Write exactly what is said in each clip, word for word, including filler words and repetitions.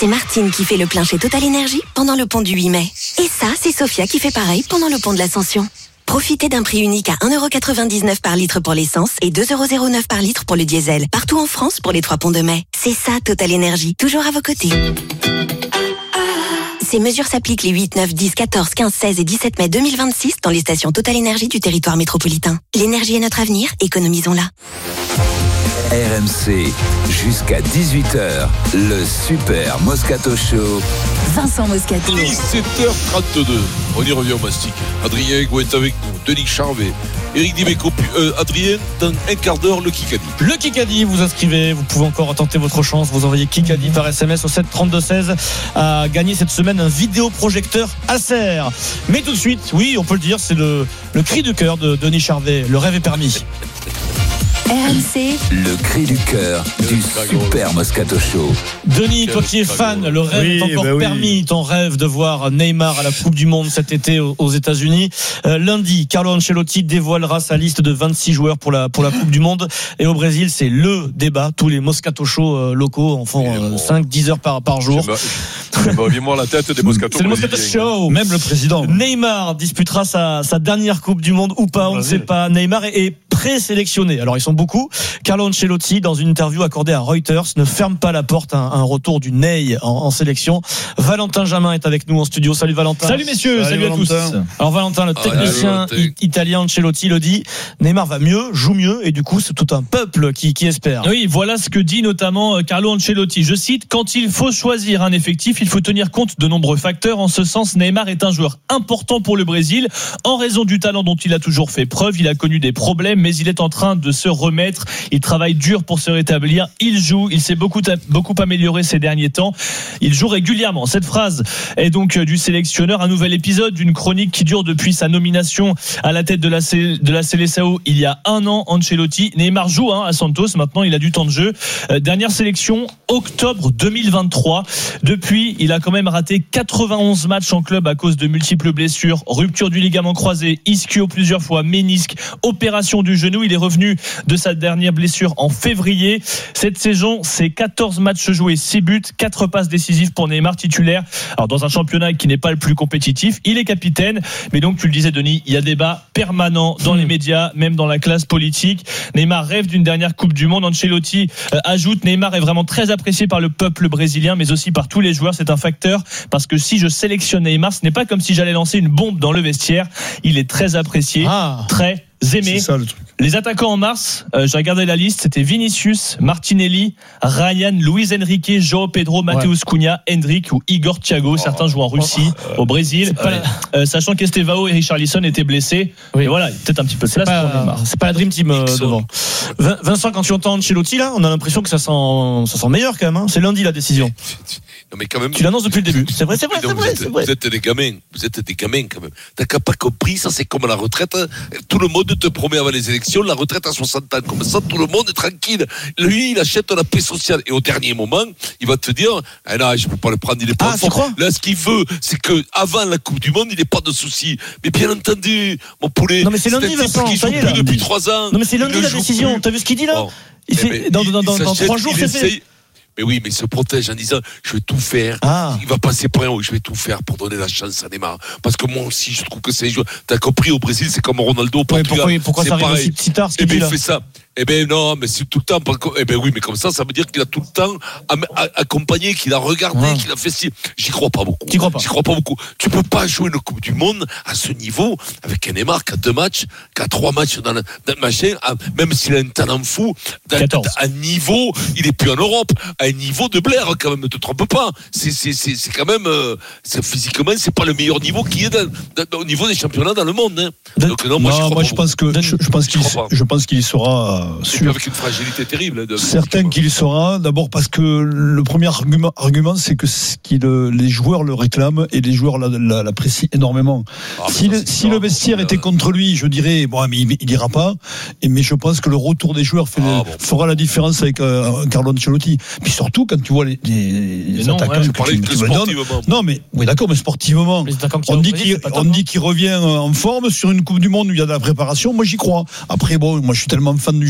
c'est Martine qui fait le plein chez Total Énergie pendant le pont du huit mai. Et ça, c'est Sophia qui fait pareil pendant le pont de l'Ascension. Profitez d'un prix unique à un euro quatre-vingt-dix-neuf par litre pour l'essence et deux euros zéro neuf par litre pour le diesel. Partout en France pour les trois ponts de mai. C'est ça, Total Énergie. Toujours à vos côtés. Ces mesures s'appliquent les huit, neuf, dix, quatorze, quinze, seize et dix-sept mai deux mille vingt-six dans les stations Total Énergie du territoire métropolitain. L'énergie est notre avenir, économisons-la. R M C, jusqu'à dix-huit heures, le Super Moscato Show. Vincent Moscato. dix-sept heures trente-deux. On y revient au mastic. Adrien Hugo est avec nous. Denis Charvet. Eric Dimeco. Euh, Adrien, dans un quart d'heure, le Kikadi. Le Kikadi, vous inscrivez. Vous pouvez encore tenter votre chance. Vous envoyez Kikadi par S M S au sept trente-deux seize à gagner cette semaine un vidéoprojecteur Acer. Mais tout de suite, oui, on peut le dire, c'est le, le cri du cœur de Denis Charvet. Le rêve est permis. R M C, le cri du cœur du Super Moscato Show. Denis, toi qui es fan, le rêve oui, est encore bah oui. permis. Ton rêve de voir Neymar à la Coupe du Monde cet été aux États-Unis. Euh, lundi, Carlo Ancelotti dévoilera sa liste de vingt-six joueurs pour la pour la Coupe du Monde. Et au Brésil, c'est le débat. Tous les Moscato Show euh, locaux en font euh, cinq dix heures par par jour. Viens-moi la tête des Moscato. C'est le Moscato Show. Même le président. Neymar disputera sa sa dernière Coupe du Monde ou pas, on ne sait pas. Neymar est, est présélectionné. Alors ils sont beaucoup. Carlo Ancelotti, dans une interview accordée à Reuters, ne ferme pas la porte à un, un retour du Ney en, en sélection. Valentin Jamin est avec nous en studio. Salut Valentin. Salut messieurs, salut, salut à tous. Alors Valentin, le technicien ah, i- italien Ancelotti le dit, Neymar va mieux, joue mieux et du coup c'est tout un peuple qui, qui espère. Oui, voilà ce que dit notamment Carlo Ancelotti. Je cite, quand il faut choisir un effectif, il faut tenir compte de nombreux facteurs. En ce sens, Neymar est un joueur important pour le Brésil en raison du talent dont il a toujours fait preuve. Il a connu des problèmes, mais il est en train de se remettre. Il travaille dur pour se rétablir. Il joue. Il s'est beaucoup, beaucoup amélioré ces derniers temps. Il joue régulièrement. Cette phrase est donc du sélectionneur. Un nouvel épisode d'une chronique qui dure depuis sa nomination à la tête de la, de la Seleção il y a un an. Ancelotti. Neymar joue hein, à Santos. Maintenant, il a du temps de jeu. Euh, dernière sélection, octobre deux mille vingt-trois. Depuis, il a quand même raté quatre-vingt-onze matchs en club à cause de multiples blessures. Rupture du ligament croisé, ischio plusieurs fois, ménisque, opération du genou. Il est revenu de sa dernière blessure en février. Cette saison, c'est quatorze matchs joués, six buts, quatre passes décisives pour Neymar titulaire. Alors dans un championnat qui n'est pas le plus compétitif, il est capitaine. Mais donc tu le disais Denis, il y a débat permanent dans les médias, même dans la classe politique. Neymar rêve d'une dernière Coupe du Monde. Ancelotti euh, ajoute, Neymar est vraiment très apprécié par le peuple brésilien, mais aussi par tous les joueurs. C'est un facteur parce que si je sélectionne Neymar, ce n'est pas comme si j'allais lancer une bombe dans le vestiaire. Il est très apprécié, ah. très aimé. C'est ça le truc. Les attaquants en mars, euh, j'ai regardé la liste, c'était Vinicius, Martinelli, Ryan, Luis Enrique, João Pedro, Mateus ouais. Cunha, Hendrick ou Igor Thiago. Oh. Certains jouent en Russie, oh. au Brésil. Ouais. La... Euh, sachant qu'Estevao et Richarlison étaient blessés. Oui. Et voilà, peut-être un petit peu de place pas, pour Neymar. C'est pas la Dream Team euh, devant. Vincent, quand tu entends Ancelotti là, on a l'impression que ça sent, ça sent meilleur quand même. Hein. C'est lundi la décision. Non mais quand même. Tu l'annonces depuis le début. C'est vrai, c'est vrai, c'est vous vrai, êtes, c'est vrai. Vous êtes des gamins. Vous êtes des gamins quand même. T'as pas compris, ça c'est comme la retraite. Tout le monde te promet avant les élections la retraite à soixante ans. Comme ça, tout le monde est tranquille. Lui, il achète la paix sociale. Et au dernier moment, il va te dire, ah non, je peux pas le prendre, il est pas ah, fort. Là, ce qu'il veut, c'est que avant la Coupe du Monde, il n'ait pas de soucis. Mais bien entendu, mon poulet. Non mais c'est lundi, Vincent. Qui joue plus là. depuis trois ans. Non mais c'est lundi la décision. Plus. T'as vu ce qu'il dit là oh. Il fait, ben, dans, dans, dans, dans trois jours, c'est essaye, fait. Mais oui, mais il se protège en disant je vais tout faire. Ah. Il va passer pour rien, je vais tout faire pour donner la chance à Neymar. Parce que moi aussi, je trouve que c'est. T'as compris, au Brésil, c'est comme Ronaldo au Portugal. Ouais, pourquoi pourquoi ça arrive aussi si tard ce qu'il dit là ? Il fait ça. Eh ben non, mais c'est tout le temps. Eh ben oui, mais comme ça, ça veut dire qu'il a tout le temps accompagné, qu'il a regardé, ouais. qu'il a fait si. J'y crois pas beaucoup. T'y crois pas ? J'y crois pas beaucoup. Tu peux pas jouer une Coupe du Monde à ce niveau avec un Neymar qui a deux matchs, qui a trois matchs dans le, dans le machin, même s'il a un talent fou, à un niveau, il est plus en Europe, à un niveau de Blair quand même. Ne te trompe pas. C'est c'est c'est, c'est quand même, euh, c'est, physiquement, c'est pas le meilleur niveau qui est dans, dans, au niveau des championnats dans le monde. Hein. Donc non, moi, non, moi je pense que je, je pense qu'il je pense qu'il y sera. Sûr. Avec une fragilité terrible. De... Certain qu'il y sera. D'abord parce que le premier argument, argument c'est que qu'il, les joueurs le réclament et les joueurs l'apprécient énormément. Ah, si le, si le vestiaire était contre lui, je dirais bon, mais il, il ira pas. Et, mais je pense que le retour des joueurs fait ah, le, bon. fera la différence avec euh, Carlo Ancelotti. Puis surtout quand tu vois les, les, les non, attaquants ouais, que tu, tu me donnes. Non, mais oui, d'accord, mais sportivement, on dit qu'il on dit qu'il revient en forme sur une Coupe du Monde où il y a de la préparation. Moi, j'y crois. Après, bon, moi, je suis tellement fan du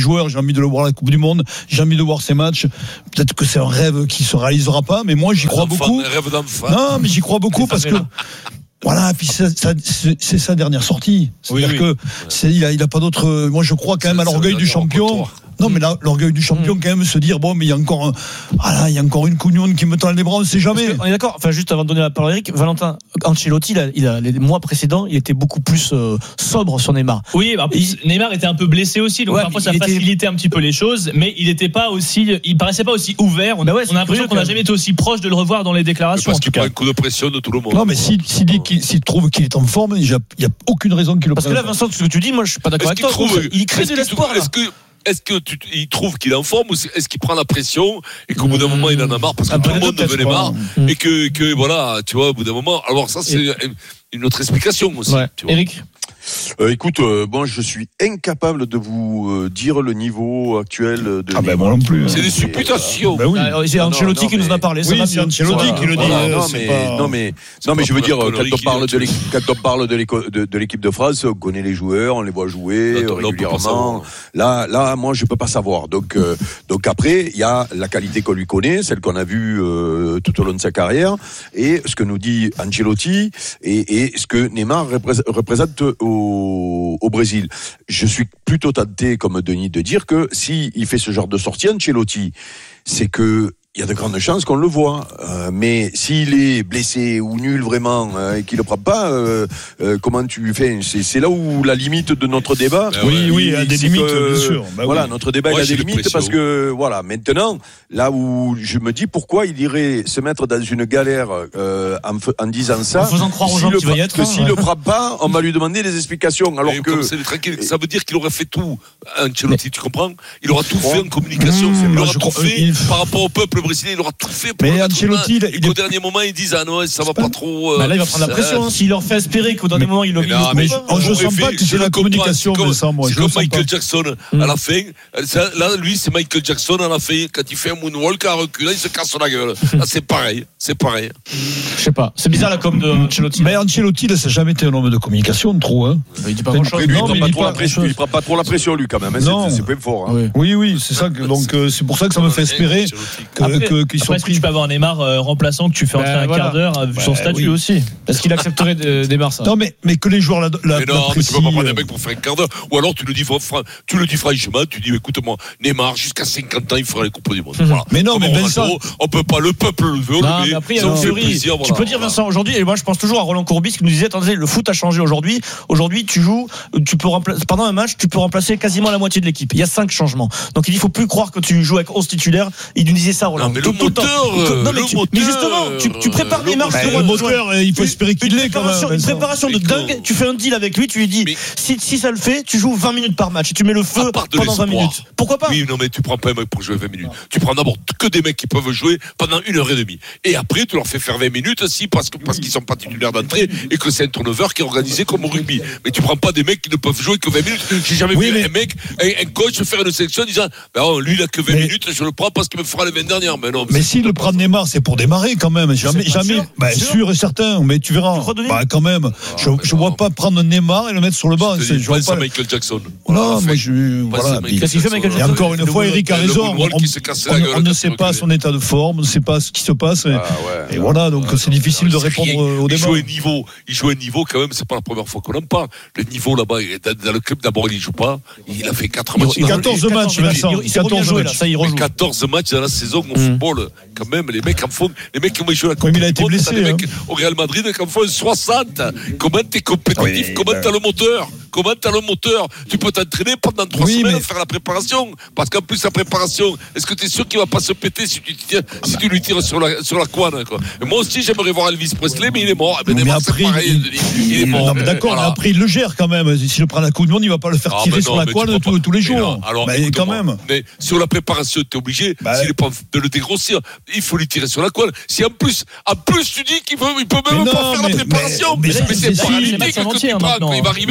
joueur, j'ai envie de le voir à la Coupe du Monde, j'ai envie de voir ses matchs. Peut-être que c'est un rêve qui se réalisera pas, mais moi j'y crois enfant, beaucoup. Rêve d'enfant. Non, mais j'y crois beaucoup parce que. Voilà, puis c'est, c'est, c'est sa dernière sortie. C'est-à-dire oui, oui. que c'est, il a, il a pas d'autre. Moi, je crois quand même à l'orgueil du champion. Non, mais là, l'orgueil du champion, quand même, se dire bon, mais il y a encore, un, voilà, il y a encore une cougnonne qui me tend les bras, on ne sait jamais. On est d'accord. Enfin, juste avant de donner la parole à Eric, Valentin Ancelotti, il a, il a, les mois précédents, il était beaucoup plus euh, sobre sur Neymar. Oui, bah, il, Neymar était un peu blessé aussi, donc ouais, parfois ça facilitait était... un petit peu les choses, mais il n'était pas aussi, il paraissait pas aussi ouvert. On, bah ouais, on a l'impression qu'on n'a jamais été aussi proche de le revoir dans les déclarations. Parce qu'il prend un coup de pression de tout le monde. Non, mais s'il si, si dit qu'il s'il trouve qu'il est en forme, il n'y a, a aucune raison qu'il le prenne. Parce que là, Vincent, ce que tu dis, moi, je suis pas d'accord avec toi. Trouve, il crée de l'espoir. Est-ce que Est-ce que tu, il trouve qu'il est en forme ou est-ce qu'il prend la pression et qu'au mmh. bout d'un moment il en a marre parce que tout le monde devenait marre mmh. et que, que voilà, tu vois, au bout d'un moment, alors ça c'est et... une autre explication aussi. Ouais. Tu vois. Eric. Euh, écoute, euh, bon, je suis incapable de vous euh, dire le niveau actuel de. Ah ben moi non plus. C'est des supputations. Ben oui. Ah, c'est Ancelotti qui nous en a parlé. Oui, c'est Ancelotti qui le dit. Non mais, pas... non mais, non mais je veux dire, quand on parle de l'équipe, quand on parle de l'équipe, de, de l'équipe de France, on connaît les joueurs, on les voit jouer non, régulièrement. Là, là, moi, je peux pas savoir. Donc, euh, donc après, il y a la qualité qu'on lui connaît, celle qu'on a vue euh, tout au long de sa carrière, et ce que nous dit Ancelotti, et, et ce que Neymar représente au au Brésil. Je suis plutôt tenté, comme Denis, de dire que si il fait ce genre de sortie, Ancelotti, c'est que il y a de grandes chances qu'on le voit. Euh, mais s'il est blessé ou nul vraiment euh, et qu'il le prend pas, euh, euh, comment tu fais ? C'est, c'est là où la limite de notre débat. Ben oui, oui, il y a des limites, que, bien sûr. Ben voilà, oui. notre débat Moi, il a des limites parce que voilà. Maintenant, là où je me dis pourquoi il irait se mettre dans une galère euh, en, en disant ça, en faisant croire aux gens qu'il va y être, que s'il le prend pas, on va lui demander des explications. Alors mais que c'est tranquille, ça veut dire qu'il aurait fait tout. Ancelotti, mais... tu comprends ? Il aura tout fait en communication. Mmh, il aura tout fait il... par rapport au peuple brésilien. Il aura tout fait pour mais Ancelotti, il, il est... au dernier moment ils disent ah non ça va pas, pas trop. Euh, bah là il va prendre la pression. Euh... S'il leur fait espérer qu'au dernier mais, moment il le. Non, mais je sens pas que c'est la communication. C'est comme, ça, moi, c'est comme Michael Jackson à la fin. Là lui c'est Michael Jackson à la fin quand il fait un moonwalk à recul il se casse la gueule. Là c'est pareil, c'est pareil. Je sais pas. C'est bizarre la com de Ancelotti. Mais Ancelotti ça n'a jamais été un homme de communication trop. Hein. Il dit pas grand chose. Il prend pas trop la pression lui quand même. C'est pas fort. Oui oui c'est ça. Donc c'est pour ça que ça me fait espérer qu'ils soient pris. Tu peux avoir Neymar euh, remplaçant que tu fais entrer ben, un voilà. quart d'heure vu bah, son statut oui. aussi. Est-ce qu'il accepterait de, Neymar ça ? Non mais mais que les joueurs la, la, mais non, mais tu peux pas prendre un mec pour faire un quart d'heure. Ou alors tu le dis tu le dis franchement, tu dis écoute-moi, Neymar jusqu'à cinquante ans il fera les coupes du monde. Mmh. Voilà. Mais non, comme mais Vincent, on peut pas, le peuple le veut. Non, mais après il y a une théorie. Plaisir, voilà, tu peux dire voilà. Vincent aujourd'hui et moi je pense toujours à Roland Courbis qui nous disait attendez le foot a changé aujourd'hui. Aujourd'hui tu joues, tu peux remplacer pendant un match tu peux remplacer quasiment la moitié de l'équipe. Il y a cinq changements. Donc il dit faut plus croire que tu joues avec onze titulaires. Il nous disait ça Roland. Non mais le moteur. Non, mais, tu, mais justement, tu, tu prépares Neymar bah, le moteur, il faut espérer qu'il l'ait quand même. Une préparation de dingue. Tu fais un deal avec lui, tu lui dis, mais si, si ça le fait, tu joues vingt minutes par match et tu mets le feu pendant vingt minutes. Pourquoi pas ? Oui, non, mais tu prends pas un mec pour jouer vingt minutes. Tu prends d'abord que des mecs qui peuvent jouer pendant une heure et demie. Et après, tu leur fais faire vingt minutes aussi parce que, parce qu'ils sont pas titulaires d'entrée et que c'est un turnover qui est organisé comme au rugby. Mais tu prends pas des mecs qui ne peuvent jouer que vingt minutes. J'ai jamais oui, vu mais... un mec, un, un coach faire une sélection en disant, ben, oh, lui, il a que vingt mais... minutes, je le prends parce qu'il me fera les vingt dernières. Mais non. Mais s'il le prend Neymar, c'est pour démarrer quand même. Jamais, jamais. Sûr, bah, sûr. sûr et certain. Mais tu verras. Bah, quand même. Ah, je, je vois pas prendre Neymar et le mettre sur le banc. Je, je vois pas Michael Jackson. Non, moi je. Voilà. Qu'est-ce qu'il fait Michael Jackson ? Et encore une fois, Eric a raison. On ne sait pas son état de forme, on ne sait pas ce qui se passe. Et voilà, donc c'est difficile de répondre au débat. Il joue un niveau, il joue un niveau quand même. C'est pas la première fois qu'on en parle. Le niveau là-bas, dans le club d'abord, il joue pas. Il a fait quatre matchs. quatorze matchs, Vincent. quatorze matchs. Ça, il rejoue. quatorze matchs dans la saison au football. Quand même, les mecs en font. Les mecs qui ont joué la Coupe il a été blessé. Les mecs au Real Madrid qui en font soixante. Comment t'es compétitif ? Oui, Comment ben... t'as le moteur ? Comment t'as le moteur ? Tu peux t'entraîner pendant trois oui, semaines mais... à faire la préparation. Parce qu'en plus, la préparation, est-ce que t'es sûr qu'il va pas se péter si tu, tires, si tu lui tires sur la, sur la couenne, quoi. Et moi aussi, j'aimerais voir Elvis Presley, mais il est mort. Mais, mais après, pareil, il... il est mort. Non, mais d'accord, voilà. Mais après, il le gère quand même. S'il prend la Coupe du Monde, il va pas le faire tirer ah, non, sur la couenne tous, tous les jours. Non, alors, mais quand même. Mais sur la préparation, t'es obligé, bah, s'il est pas de le dégrossir, il faut lui tirer sur la couenne. Si en plus, en plus, tu dis qu'il peut, il peut même non, pas faire mais, la préparation. Mais, mais, mais c'est pas limité que tu prends. Il va arriver avec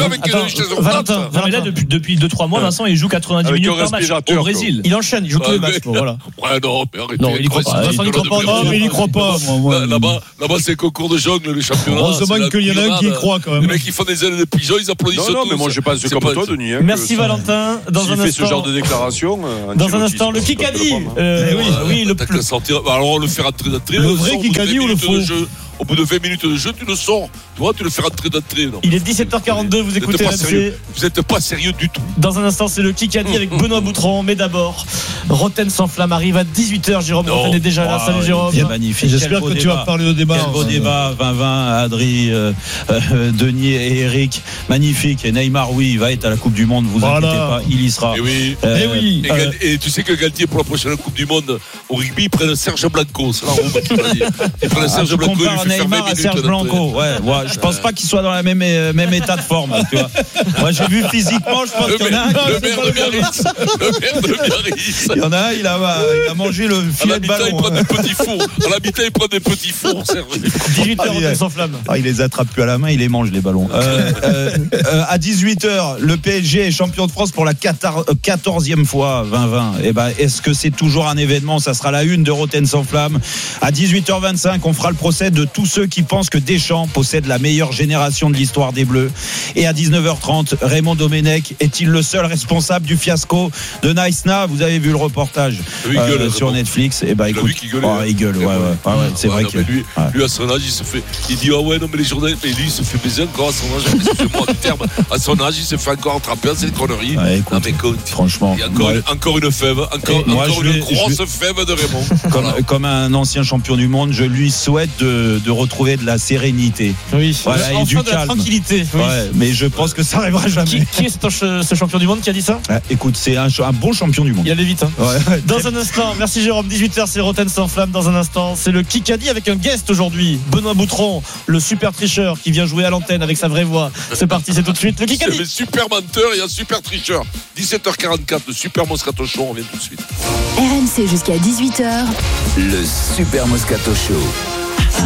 Valentin, non, mais là, depuis, depuis deux trois mois, Vincent, il joue quatre-vingt-dix minutes par match au Brésil. Il enchaîne, il joue tous les matchs. Voilà. Ouais, non, mais arrêtez. Non, il y croit pas. Vincent, il croit pas. Non, mais il y croit pas. Là-bas, là-bas, c'est concours de jongle, les championnats. Heureusement qu'il y en a un qui y croit quand même. Les mecs qui font des ailes de pigeon, ils applaudissent tous. Non, mais moi, je pense comme toi, Denis. Merci, Valentin. Dans un instant. fait ce genre de déclaration. Dans un instant, le Kikadi. Oui, le plus. Alors, on le fait rentrer d'entrée. Le vrai Kikadi ou le faux? Au bout de vingt minutes de jeu, tu le sors. Tu vois, tu le fais rentrer d'entrée. Il est dix-sept heures quarante-deux, vous écoutez R M C. Vous n'êtes pas sérieux du tout. Dans un instant, c'est le Kikadi avec Benoît Boutron. Mais d'abord, Roten sans flamme arrive à dix-huit heures. Jérôme Roten est déjà là. Oh, Salut Jérôme. C'est magnifique. J'espère que tu vas parler au débat. Quel beau débat. vingt vingt, Adri, euh, euh, Denis et Eric. Magnifique. Et Neymar, oui, il va être à la Coupe du Monde. Vous voilà. inquiétez pas, il y sera. Et oui. Euh, et, oui. Et, euh, et tu sais que Galtier, pour la prochaine Coupe du Monde au rugby, il prenne Serge Blanco. C'est la Rome qui l'a dit. Il prenne Serge Blanco. Il lui fait faire vingt minutes. Blanco, ouais, ouais, je pense pas qu'il soit dans le même, euh, même état de forme. Tu vois. Moi, j'ai vu physiquement, je pense le qu'il y en a un. Le maire de Biarritz. Le maire de Biarritz. Il y en a un, il a, il a mangé le filet de ballon. Il prend des petits fours. À l'habitat, il prend des petits fours, Serge. dix-huit heures, ah, sans flamme. Ah, il les attrape plus à la main, il les mange, les ballons. Euh, euh, euh, à dix-huit heures, le P S G est champion de France pour la quatorzième fois, vingt vingt. Et ben, est-ce que c'est toujours un événement? Ça sera la une de Roten sans flamme. À dix-huit heures vingt-cinq, on fera le procès de tous ceux qui pensent que Deschamps possède la meilleure génération de l'histoire des Bleus. Et à dix-neuf heures trente, Raymond Domenech est-il le seul responsable du fiasco de Naïsna? Vous avez vu le reportage oui, euh, gueule, sur Netflix. Et bah il écoute, qui gueule, oh, il gueule, ouais, ouais, ouais, ouais, c'est ouais, vrai non, que lui, ouais. lui à son âge, il se fait, il dit ah ouais non mais les journalistes, mais lui il se fait baiser encore à son âge. Excusez-moi du terme. À son âge, il se fait encore attraper, c'est des conneries. Ouais, écoute, non mais écoute, franchement, il y a encore, ouais. une, encore une fève, encore, moi, encore une vais, grosse vais, fève de Raymond. Comme, voilà. Comme un ancien champion du monde, je lui souhaite de, de retrouver de la sérénité. Oui, voilà, enfin et du de calme. La tranquillité. Oui. Ouais, mais je pense que ça arrivera jamais. Qui, qui est ce, ce champion du monde qui a dit ça? Ouais, écoute, c'est un, un bon champion du monde. Il allait vite. Hein. Ouais. Dans un instant, merci Jérôme. dix-huit heures, c'est Roten sans flamme. Dans un instant, c'est le Kikadi avec un guest aujourd'hui. Benoît Boutron, le super tricheur qui vient jouer à l'antenne avec sa vraie voix. C'est parti, c'est tout de suite le Kikadi. C'est un super menteur et un super tricheur. dix-sept heures quarante-quatre, le super Moscato Show. On revient tout de suite. R M C jusqu'à dix-huit heures. Le super Moscato Show.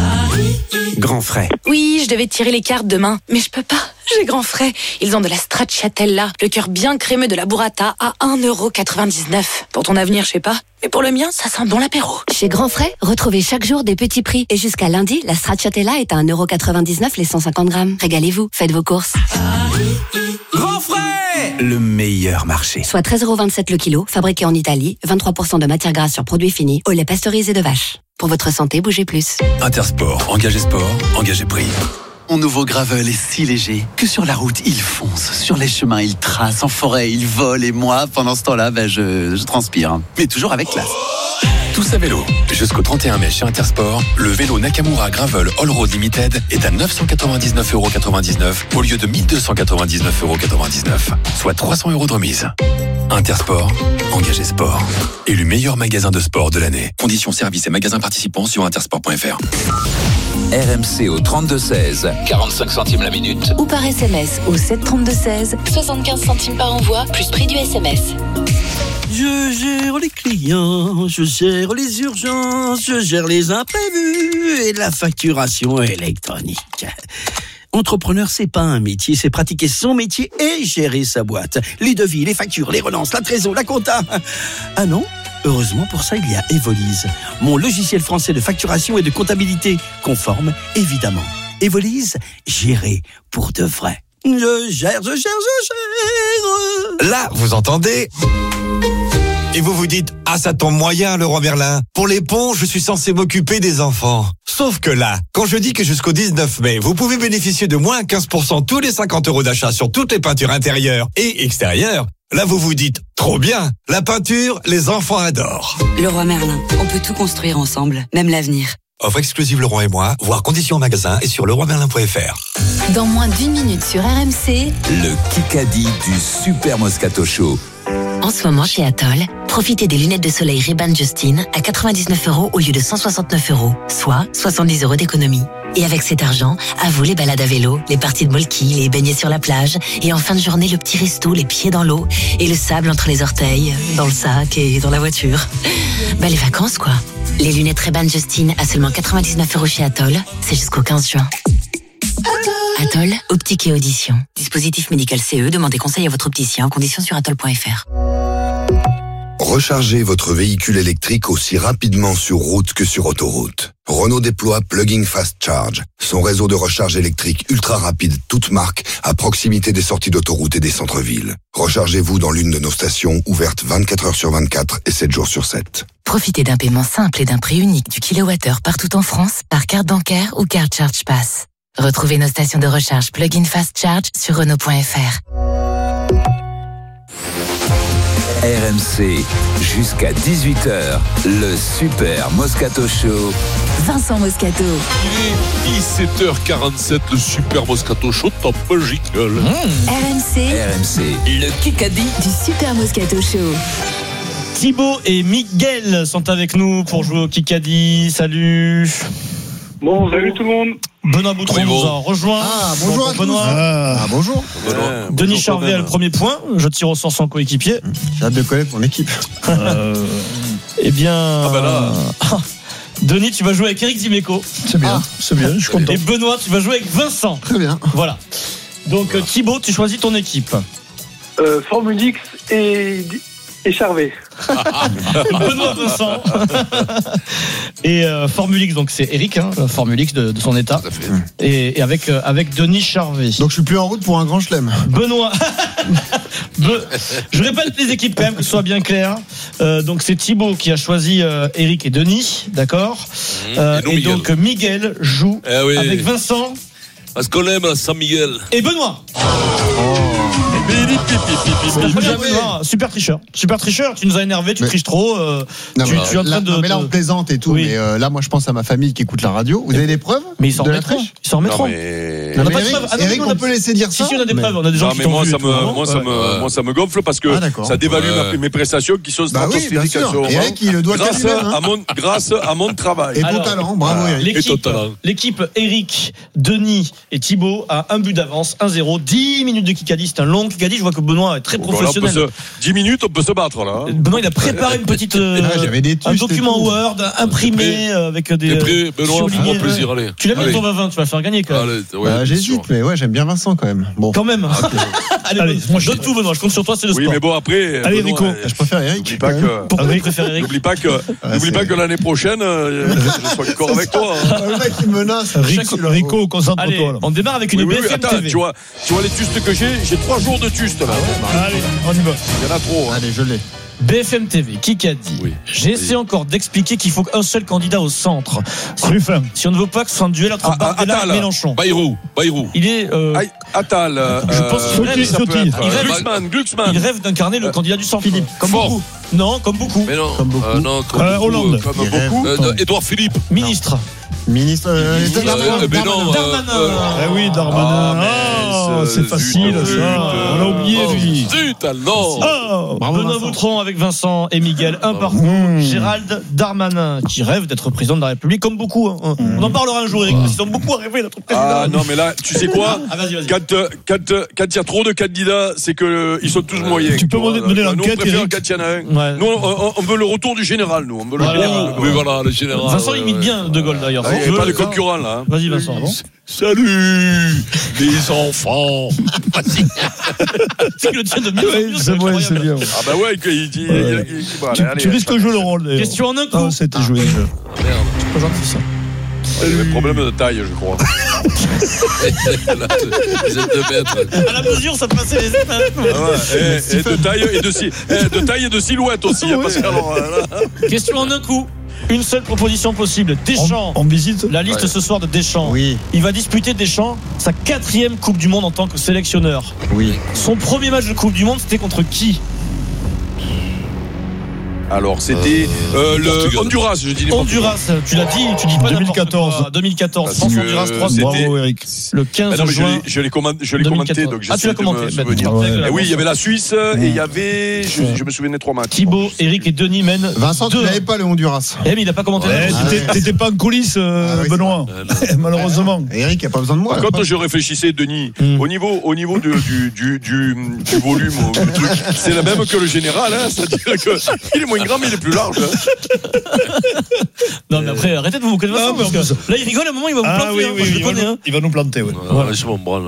Grand frais. Oui, je devais tirer les cartes demain, mais je peux pas. J'ai grand frais. Ils ont de la stracciatella, le cœur bien crémeux de la burrata à un euro quatre-vingt-dix-neuf. Pour ton avenir, je sais pas. Mais pour le mien, ça sent bon l'apéro. Chez Grand Frais, retrouvez chaque jour des petits prix. Et jusqu'à lundi, la stracciatella est à un euro quatre-vingt-dix-neuf les cent cinquante grammes. Régalez-vous, faites vos courses. Grand frais, le meilleur marché. Soit treize euros vingt-sept le kilo, fabriqué en Italie, vingt-trois pour cent de matière grasse sur produits finis, au lait pasteurisé de vache. Pour votre santé, bougez plus. Intersport, engagez sport, engagez prix. Mon nouveau Gravel est si léger que sur la route, il fonce. Sur les chemins, il trace. En forêt, il vole. Et moi, pendant ce temps-là, ben, je, je transpire. Mais toujours avec classe. Tous à vélo. Jusqu'au trente et un mai chez Intersport, le vélo Nakamura Gravel All Road Limited est à neuf cent quatre-vingt-dix-neuf euros quatre-vingt-dix-neuf au lieu de mille deux cent quatre-vingt-dix-neuf euros quatre-vingt-dix-neuf, soit trois cents euros de remise. Intersport, engagé sport. Élu meilleur magasin de sport de l'année. Conditions services et magasins participants sur intersport point f r. R M C au trente-deux seize, quarante-cinq centimes la minute. Ou par S M S au sept trente-deux seize, soixante-quinze centimes par envoi, plus prix du S M S. Je gère les clients, je gère les urgences, je gère les imprévus et la facturation électronique. Entrepreneur, c'est pas un métier, c'est pratiquer son métier et gérer sa boîte. Les devis, les factures, les relances, la trésor, la compta. Ah non ? Heureusement, pour ça, il y a Evolise, mon logiciel français de facturation et de comptabilité, conforme, évidemment. Evolise, gérer pour de vrai. Je gère, je gère, je gère. Là, vous entendez ? Et vous vous dites, ah ça tombe moyen Leroy Merlin. Pour les ponts, je suis censé m'occuper des enfants. Sauf que là, quand je dis que jusqu'au dix-neuf mai, vous pouvez bénéficier de moins quinze pour cent tous les cinquante euros d'achat sur toutes les peintures intérieures et extérieures, là vous vous dites, trop bien, la peinture, les enfants adorent. Leroy Merlin, on peut tout construire ensemble, même l'avenir. Offre exclusive Leroy et moi, voir conditions en magasin et sur leroy merlin point f r. Dans moins d'une minute sur R M C, le Kikadi du super Moscato Show. En ce moment, chez Atoll, profitez des lunettes de soleil Ray-Ban Justine à quatre-vingt-dix-neuf euros au lieu de cent soixante-neuf euros, soit soixante-dix euros d'économie. Et avec cet argent, à vous les balades à vélo, les parties de molki, les baignets sur la plage, et en fin de journée, le petit resto, les pieds dans l'eau, et le sable entre les orteils, dans le sac et dans la voiture. Bah, les vacances, quoi. Les lunettes Ray-Ban Justine à seulement quatre-vingt-dix-neuf euros chez Atoll, c'est jusqu'au quinze juin. Atoll. Atoll, optique et audition. Dispositif médical C E, demandez conseil à votre opticien. Conditions sur atoll point f r. Rechargez votre véhicule électrique aussi rapidement sur route que sur autoroute. Renault déploie Plug-in Fast Charge, son réseau de recharge électrique ultra rapide, toute marque, à proximité des sorties d'autoroute et des centres-villes. Rechargez-vous dans l'une de nos stations ouvertes vingt-quatre heures sur vingt-quatre et sept jours sur sept. Profitez d'un paiement simple et d'un prix unique du kilowattheure partout en France par carte bancaire ou carte Charge Pass. Retrouvez nos stations de recharge Plug-in Fast Charge sur Renault point f r. R M C, jusqu'à dix-huit heures, le Super Moscato Show. Vincent Moscato. Il est dix-sept heures quarante-sept, le Super Moscato Show, top jingle. Mmh. R M C. R M C, le Kikadi du Super Moscato Show. Thibaut et Miguel sont avec nous pour jouer au Kikadi. Salut. Bon, salut tout le monde. Benoît Boutron nous a rejoint. Ah, bonjour à tous. Benoît. Ah, bonjour. Euh, Denis Charvet a le premier point. Je tire au sort son coéquipier. J'ai hâte de connaître mon équipe. Euh, eh bien. Ah, bah là. Ah, Denis, tu vas jouer avec Eric Dimeco. C'est bien, ah. c'est bien, je suis content. Et Benoît, tu vas jouer avec Vincent. Très bien. Voilà. Donc, voilà. Thibaut, tu choisis ton équipe. Euh, Formule X et. Et Charvet. Benoît Vincent. Et euh, Formule X, donc c'est Eric, hein, Formule X de, de son état. Et, et avec, euh, avec Denis Charvet. Donc je suis plus en route pour un grand chelem. Benoît. Be... Je répète les équipes quand même, que ce soit bien clair. Euh, donc c'est Thibaut qui a choisi euh, Eric et Denis, d'accord mmh. euh, Et, et Miguel. Donc Miguel joue eh oui. avec Vincent. Parce qu'on aime San Miguel. Et Benoît. Oh. Super tricheur, super tricheur. Tu nous as énervé, tu mais... triches trop. Euh, non, tu, mais, tu es en train là, de. Non, mais là on plaisante et tout. Oui. Mais euh, là, moi, je pense à ma famille qui écoute la radio. Vous avez des preuves? Mais ils s'en remettront. Ils s'en remettront. Mais... On n'a pas de preuves. Ah, Eric, on peut laisser dire ça. Si, si, on a des preuves. On a des gens qui t'ont vu. Moi, ça me gonfle parce que ça dévalue mes prestations qui sont stratosphériques. Eric, il le doit grâce à mon travail. Et ton talent, bravo Eric. L'équipe Eric, Denis et Thibaut a un but d'avance, un zéro. dix minutes de Kikadi. C'est un long Kikadi. Je vois que Benoît est très professionnel. Se, dix minutes, on peut se battre là. Benoît, il a préparé une petite, euh, ah, un document Word imprimé avec des. Prêt, Benoît, fais-moi plaisir, allez. Tu l'as mis ton vingt vingt, tu vas faire gagner quand même. Allez, ouais, bah, j'hésite, mais ouais, j'aime bien Vincent quand même. Bon. Quand même. Okay. allez, allez moi je donne tout, Benoît. Je compte sur toi, c'est le sport. Oui, mais bon après. Allez, Rico. Benoît, je préfère Eric. N'oublie pas que. Pourquoi tu préfères Eric? N'oublie pas que, n'oublie pas que l'année prochaine, je serai encore avec toi. Le mec qui menace. Rico, concentre-toi. On démarre avec une B F M T V. Tu vois, tu vois les tustes que j'ai. J'ai trois jours de tustes là. Allez, on y va. Il y en a trop. Allez, je l'ai. B F M T V, qui a dit oui. J'essaie encore d'expliquer qu'il faut qu'un seul candidat au centre. Si, si on ne veut pas que ce soit un duel entre ah, Bardella et Mélenchon. Bayrou, Bayrou. Il est. Euh, Attal. Euh, je pense qu'il rêve, ça peut être, il rêve, Glucksmann, Glucksmann. Il rêve d'incarner le euh, candidat du centre. Philippe. Comme Fort. Beaucoup. Non, comme beaucoup. Mais non. Comme beaucoup. Euh, non, comme euh, beaucoup, Hollande. Comme beaucoup. Euh, Édouard Philippe. Ministre. Ministre. Euh, Darmanin. Darmanin. Darmanin. Eh oui, Darmanin. Ah, c'est facile, ça. On l'a oublié, lui. Zut, non. Benoît Boutron avec Vincent et Miguel, un partout. Gérald Darmanin, qui rêve d'être président de la République, comme beaucoup. On en parlera un jour, Eric. Ils ont beaucoup rêvé d'être président. Ah non, mais là, tu sais quoi? Quand quand il y a trop de candidats, c'est que ils sont tous moyens. Tu peux me donner l'enquête, Eric? Quand il y en a un. Nous, on veut le retour du général, nous. On veut le général. Oui, voilà, le général. Vincent imite bien De Gaulle, d'ailleurs. Il n'y a pas de concurrent, là. Vas-y, Vincent. Salut les enfants. C'est que le tien de mieux. Oui, c'est vrai, c'est bien. Ah bah ouais, il dit. Ouais. Il, il, bon, tu, allez, tu risques de jouer le rôle. D'ailleurs. Question en un coup. Ah, c'était joué le jeu. Merde. C'est pas gentil ça. Il y avait problème de taille, je crois. Vous êtes deux mètres. À la mesure, ça passait les étapes. Ah ouais, et, et de taille et de, si, de taille et de silhouette aussi. Oui. Parce que alors, là... Question en un coup. Une seule proposition possible. Deschamps. On, on visite la liste ouais. ce soir de Deschamps. Oui. Il va disputer Deschamps sa quatrième Coupe du Monde en tant que sélectionneur. Oui. Son premier match de Coupe du Monde, c'était contre qui? Alors c'était euh, euh, le Honduras, je dis Honduras, tu l'as dit, tu dis pas deux mille quatorze. deux mille quatorze, France Honduras trois. Bravo Eric. Le quinze ah non, juin. Je l'ai commenté, je l'ai commenté, donc ah tu l'as commenté. Ben, ouais. Oui, il y avait la Suisse mmh. et il y avait, je, je me souvenais trois matchs. Thibaut, Eric et Denis mènent. Vincent, deux. Tu n'avais pas le Honduras. Eh mais il a pas commenté. Ouais, ah, t'étais pas en coulisses, euh, ah, oui, Benoît. Malheureusement. Eric a pas besoin de moi. Par contre, je réfléchissais, Denis, mmh. au niveau, au niveau de, du, du, du, du volume, du truc, c'est la même que le général, hein, c'est-à-dire que il est moins grand, mais il est plus large. Non, mais après, arrêtez de vous moquer de Vincent, parce que là, il rigole à un moment, il va vous planter. Ah oui, oui, il va, nous, hein. il va nous planter. Ouais. Voilà, je m'en branle.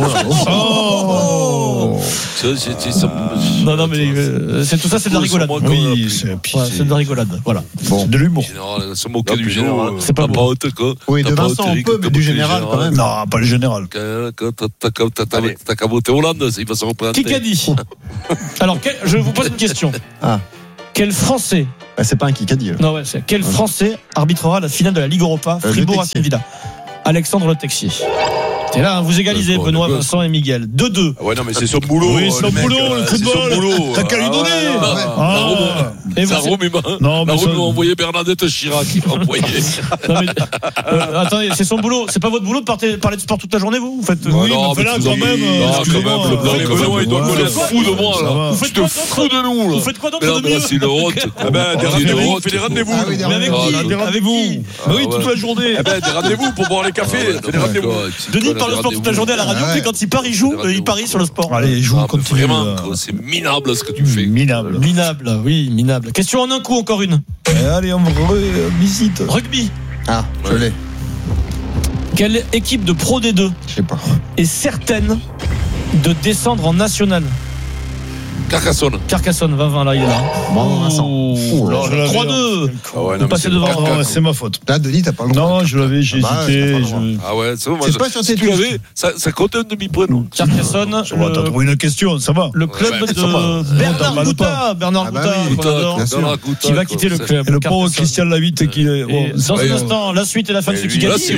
Oh Non, non, mais euh, c'est tout ça, c'est de la rigolade. Oui, c'est, ouais, c'est de la rigolade. Voilà. Bon. C'est de l'humour. Général, se moquer du général. C'est pas pas haute, quoi. Oui, de Vincent, on peut, mais du général, quand même. Non, pas le général. T'as qu'à voter Hollande, il va se représenter. Qui qu'a dit? Alors, je vous pose une question. Ah. Quel Français bah, c'est pas un Kikadi. Non, ouais, c'est quel Français arbitrera la finale de la Ligue Europa, Fribourg-Aston Villa? Alexandre Le Texier. C'est là, vous égalisez, bon, Benoît, Vincent et Miguel. deux deux. Ah ouais, non, mais c'est son boulot. Oui, c'est son boulot, le football. T'as qu'à lui donner. Et ça roule, il m'a envoyé Bernadette Chirac. Il m'a envoyé. euh, attendez, c'est son boulot. C'est pas votre boulot de parler, parler de sport toute la journée, vous? Vous faites. Oui, non, mais là, quand même. Benoît, il doit me fou de moi, là. Vous faites quoi fou de nous, là. Vous faites quoi d'autre de mieux? C'est une honte. Eh ben, des rendez-vous, on fait des rendez-vous. Mais avec qui? Avec vous? Oui, toute la journée. Eh ben, des rendez-vous pour boire les cafés. Des rendez-vous. Denis parle de sport toute la journée à la radio, puis quand il part, il joue, il parie sur le sport. Allez, il joue, continue. Vraiment, c'est minable ce que tu fais. Minable. Minable, oui, minable. Question en un coup, encore une. Allez, on visite. Rugby. Ah, je l'ai. Quelle équipe de Pro D deux Je sais pas. est certaine de descendre en national? Carcassonne. Carcassonne, vingt vingt, là, il est là. Bravo, Vincent. trois deux. Ah ouais, non, passez devant. Ah, c'est ma faute. Là, Denis, t'as pas le droit. Non, je l'avais, j'ai ah bah, hésité. Je... Ah ouais, c'est bon. C'est pas sur tes tu l'avais, ça, ça compte un demi-point, non? Carcassonne. Ça va, t'as trouvé une question, ça va. Le club ouais, de Bernard Gouta. Bernard ah bah Gouta, oui, qui va quitter le club. Et le pauvre Christian Lavitte qui est. Dans un instant, la suite et la fin de ce Kikadi.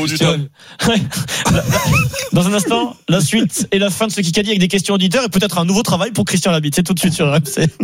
Dans un instant, la suite et la fin de ce Kikadi avec des questions auditeurs et peut-être un nouveau travail pour Christian Labitte. C'est tout de suite sur R M C.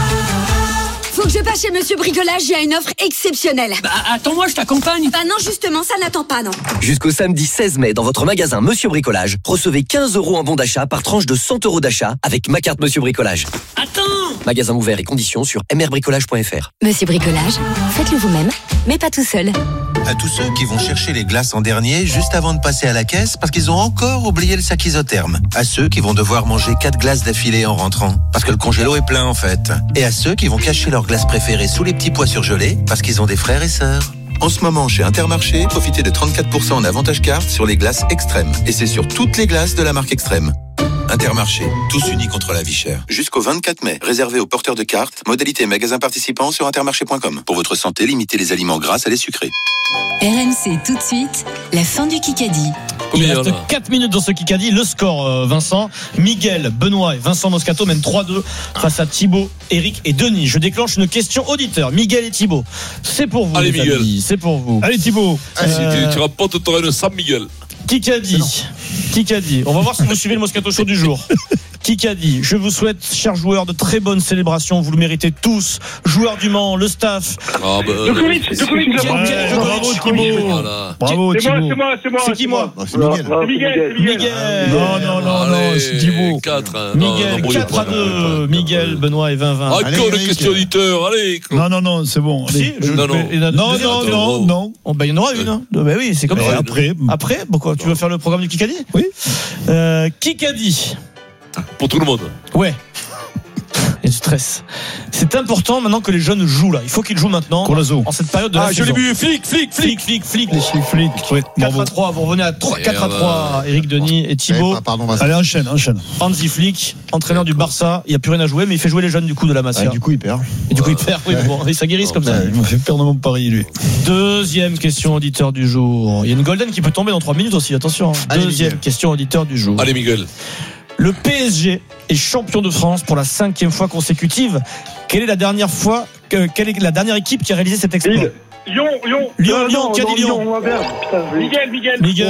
Faut que je passe chez Monsieur Bricolage, il y a une offre exceptionnelle. Bah attends-moi, je t'accompagne. Bah non, justement, ça n'attend pas, non. Jusqu'au samedi seize mai, dans votre magasin Monsieur Bricolage, recevez quinze euros en bon d'achat par tranche de cent euros d'achat avec ma carte Monsieur Bricolage. Attends. Magasin ouvert et conditions sur m r bricolage point f r. Monsieur Bricolage, faites-le vous-même, mais pas tout seul. À tous ceux qui vont chercher les glaces en dernier juste avant de passer à la caisse parce qu'ils ont encore oublié le sac isotherme. À ceux qui vont devoir manger quatre glaces d'affilée en rentrant parce que le congélo est plein en fait. Et à ceux qui vont cacher leurs glaces préférées sous les petits pois surgelés parce qu'ils ont des frères et sœurs. En ce moment, chez Intermarché, profitez de trente-quatre pour cent en avantage carte sur les glaces Extrême. Et c'est sur toutes les glaces de la marque Extrême. Intermarché, tous unis contre la vie chère. Jusqu'au vingt-quatre mai, réservé aux porteurs de cartes, modalité magasin participant sur intermarché point com. Pour votre santé, limitez les aliments gras à les sucrés. R M C tout de suite, la fin du Kikadi. Il reste quatre minutes dans ce Kikadi. Le score, Vincent, Miguel, Benoît et Vincent Moscato mènent trois deux face à Thibaut, Eric et Denis. Je déclenche une question auditeur. Miguel et Thibaut, c'est pour vous. Allez, les Miguel. amis, c'est pour vous. Allez, Thibaut. Euh... Tu rapportes ton une Sam Miguel. Kikadi. Kikadi. On va voir si vous suivez le Moscato Show du jour. Kikadi. Je vous souhaite, chers joueurs, de très bonnes célébrations. Vous le méritez tous. Joueurs du Mans, le staff. Ah bah, Djokovic, Djokovic, bravo Thibaut. Bravo Thibaut. C'est moi, c'est moi, c'est qui moi? C'est Miguel. Miguel. Non, non, non, non, c'est Thibaut. Miguel, quatre à deux. Miguel, Benoît et vingt vingt. Encore une question auditeur. Allez. Non, non, non, c'est bon. Si, non, non, non, non, non. Il y en aura une. Bah oui, c'est comme ça. Après. Après, pourquoi? Tu veux faire le programme du Kikadi? Oui. Euh, Kikadi. Pour tout le monde. Ouais. Et du stress. C'est important maintenant que les jeunes jouent là. Il faut qu'ils jouent maintenant. Colazo. En cette période de la Ah, je l'ai vu. Flic, flic, flic, flic, flic. Flic, flic. quatre à trois. Vous revenez à trois, quatre à trois. Eric Denis et Thibaut. Allez, enchaîne, enchaîne. Hansi Flick, entraîneur du Barça. Il n'y a plus rien à jouer, mais il fait jouer les jeunes du coup de la Masia. Ah, du coup, il perd. Et du coup, il perd. Oui, bon, ça guérisse comme ça. Il m'a fait perdre mon pari, lui. Deuxième question auditeur du jour. Il y a une golden qui peut tomber dans trois minutes aussi. Attention. Allez, Deuxième Miguel. question auditeur du jour. Allez, Miguel. Le P S G est champion de France pour la cinquième fois consécutive. Quelle est la dernière fois, que, quelle est la dernière équipe qui a réalisé cet exploit? Lyon, Lyon. Lyon, euh, Lyon, non, qui a dit Lyon? Lyon, Miguel, Miguel. Miguel.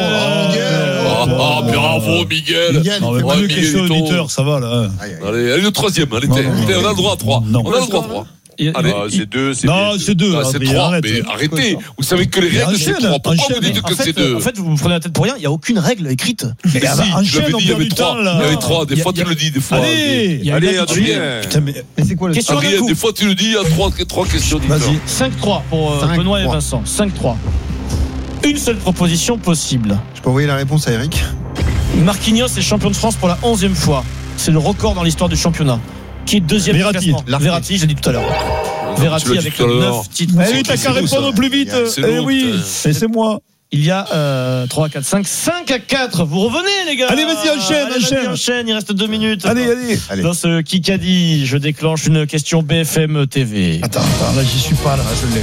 Ah, oh, bravo, Miguel. Miguel, non, mais pas de question auditeur, ça va, là. Allez, allez, le troisième. Allez, on a le droit à trois. On a le droit à trois. Allez, ah, c'est deux, c'est non, c'est deux. Ah, c'est trois. Arrête. Mais arrêtez. Vous savez que les règles, c'est trois. Pourquoi vous dites que c'est deux? En fait, vous vous prenez la tête pour rien. Il n'y a aucune règle écrite. Mais si, je l'avais dit, il y avait trois. Il y avait trois. Des fois, tu le dis, des fois. Allez, allez, Adrien. Mais c'est quoi le question? Adrien, des fois, tu le dis, il y a trois, trois questions. Vas-y. cinq trois pour Benoît et Vincent. cinq trois. Une seule proposition possible. Je peux envoyer la réponse à Eric. Marquinhos est champion de France pour la onzième fois. C'est le record dans l'histoire du championnat. Qui est deuxième Verratti. Verratti, j'ai dit tout à l'heure. Verratti avec neuf titres. Mais oui, t'as qu'à répondre plus vite. Eh oui, et c'est moi. Il y a euh, trois, quatre, cinq, cinq à quatre. Vous revenez, les gars. Allez, vas-y, enchaîne, allez, enchaîne. Vas-y, enchaîne. Il reste deux minutes. Allez, allez. allez. Dans ce Kikadi, je déclenche une question B F M T V. Attends, attends, là, j'y suis pas, là, je l'ai.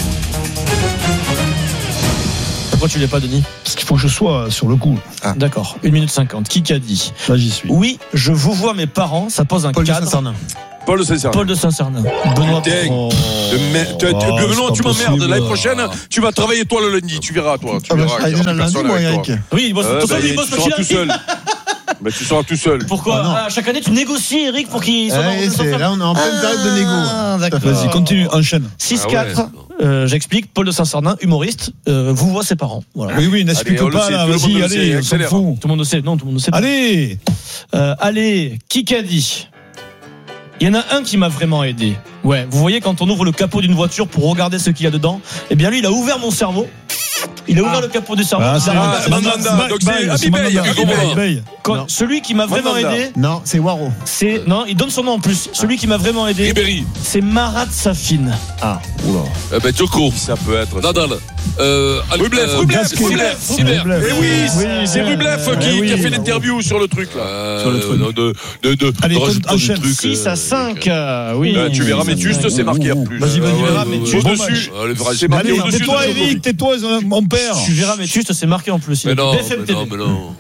Pourquoi tu l'as pas, Denis? Parce qu'il faut que je sois sur le coup. Ah. D'accord. une minute cinquante. Kikadi. Là, j'y suis. Oui, je vous vois mes parents. Ça pose un Paul cadre. de Saint-Cernin. Paul de Saint-Cernin. Paul de Saint-Cernin. Benoît oh. Benoît, tu m'emmerdes. L'année prochaine, tu vas travailler toi le lundi. Tu verras, toi. Tu ah verras. Bah, je déjà le lundi, moi, Eric. Oui, il bosse euh, tout bah, seul. Il bosse tu seras tout seul. Mais tu seras tout seul. Pourquoi ah, chaque année, tu négocies, Eric, pour qu'il soit ah, dans le Là, on est en pleine période de négo. Ah, d'accord. Vas-y, continue, enchaîne. six quatre. Ah ouais. Euh, j'explique, Paul de Saint-Cernin, humoriste, euh, vous voit ses parents. Voilà. Oui, oui, n'explique pas, là, vas-y, allez, on s'en fout. Tout le monde le sait, non, tout le monde le sait. Allez euh, Allez, Kikadi. Il y en a un qui m'a vraiment aidé. Ouais, vous voyez, quand on ouvre le capot d'une voiture pour regarder ce qu'il y a dedans, eh bien lui, il a ouvert mon cerveau. Il a ouvert ah. le capot du cerveau. Ah, c'est ah, Mandanda. Donc c'est Abibey. Celui qui m'a vraiment Mandanda. aidé. Non, c'est Waro. C'est non, il donne son nom en plus. Celui qui m'a vraiment aidé. Ribéry. C'est Marat Safin. Ah, oula. Eh ben Djoko. Ça peut être. Nadal. Euh, Rublev, euh, Rublev, Rublev, Rublev. Eh oui, c'est Rublev qui, qui a fait l'interview sur le truc là. Euh, sur le truc. De, de, de, Allez, de enchaîne. truc, six à cinq. Euh, oui. Là, tu verras, mais juste, c'est marqué en plus. Vas-y, vas-y, verras, mais tu au-dessus. C'est marqué au-dessus. Tais-toi, Eric, tais-toi, mon père. Tu verras, mais juste, c'est marqué en plus. Mais non, mais non, mais non.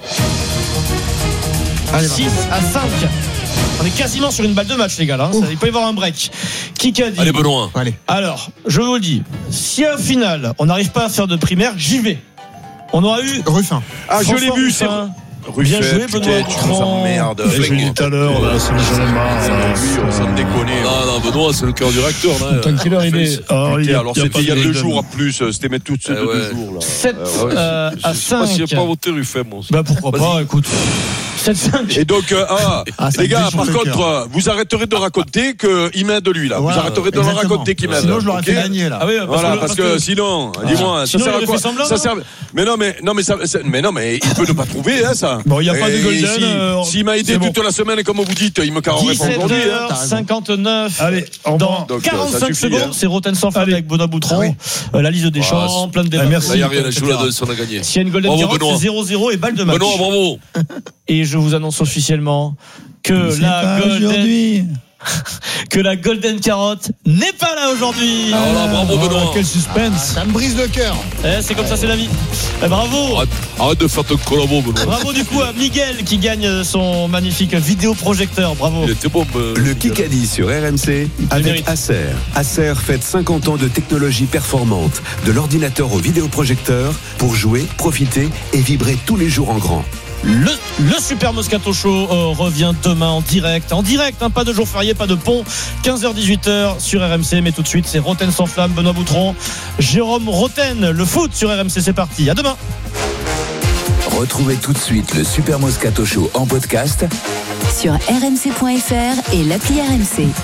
six à cinq. On est quasiment sur une balle de match, les gars. Là. Ça, il peut y avoir un break. Qui a dit? Allez, Benoît. Allez. Alors, je vous le dis. Si à finale, on n'arrive pas à faire de primaire, j'y vais. On aura eu. Ruffin. Ah, je l'ai vu, c'est. Bien joué, Benoît. Tu nous emmerdes. Je l'ai dit tout à l'heure, là, c'est j'en ai marre. Sans déconner. Non, non, Benoît, c'est le cœur du réacteur, là. Tant qu'il a aidé. Alors, c'était il y a deux jours en plus. C'était mettre toutes ces deux jours, là. sept à cinq. Je sais pas s'il n'y a pas voté Ruffin, moi. Bah, pourquoi pas, écoute. sept cinq. Et donc, euh, ah, ah les gars, par contre, euh, vous arrêterez de raconter qu'il m'aide lui, là. Ouais, vous arrêterez de leur raconter qu'il m'aide. Sinon, je l'aurais fait gagner, là. Ah oui, parce voilà, que, parce que, que sinon, ah. dis-moi, ça sert à quoi? Ça sert. Mais non, mais, non, mais ça, mais non, mais il peut ne pas trouver, hein, ça. Bon, il n'y a pas de golden. S'il euh, si m'a aidé toute bon. La semaine, comme vous dites, il me carrerait pas aujourd'hui. dix-sept heures cinquanteneuf. Allez, dans donc, quarante-cinq secondes, c'est Roten sans flamme avec Benoît Boutron. La liste des champs, plein de débats. Merci. Il n'y a rien à jouer là-dedans, on a gagné. S'il y a une golden carotte, c'est zéro zéro et balle de match. Benoît, bravo. Et je vous annonce officiellement que la golden que la golden carotte n'est pas là aujourd'hui. Alors là, bravo Benoît. Quel suspense. Ça me brise le cœur. Eh, c'est comme ça, c'est la vie. Eh, bravo. Arrête, arrête de faire ton collabo, Benoît. Bravo du coup à Miguel qui gagne son magnifique vidéoprojecteur. Bravo. Il était bon. Euh, le Kikadi sur R M C avec Acer. Acer fête cinquante ans de technologie performante, de l'ordinateur au vidéoprojecteur pour jouer, profiter et vibrer tous les jours en grand. Le, le Super Moscato Show euh, revient demain en direct. En direct, hein, pas de jour férié, pas de pont. quinze heures dix-huit heures sur R M C. Mais tout de suite, c'est Roten sans flamme, Benoît Boutron, Jérôme Roten. Le foot sur R M C, c'est parti. À demain. Retrouvez tout de suite le Super Moscato Show en podcast sur r m c point f r et l'appli R M C.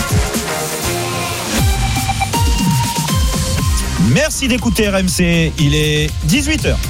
Merci d'écouter R M C. Il est dix-huit heures.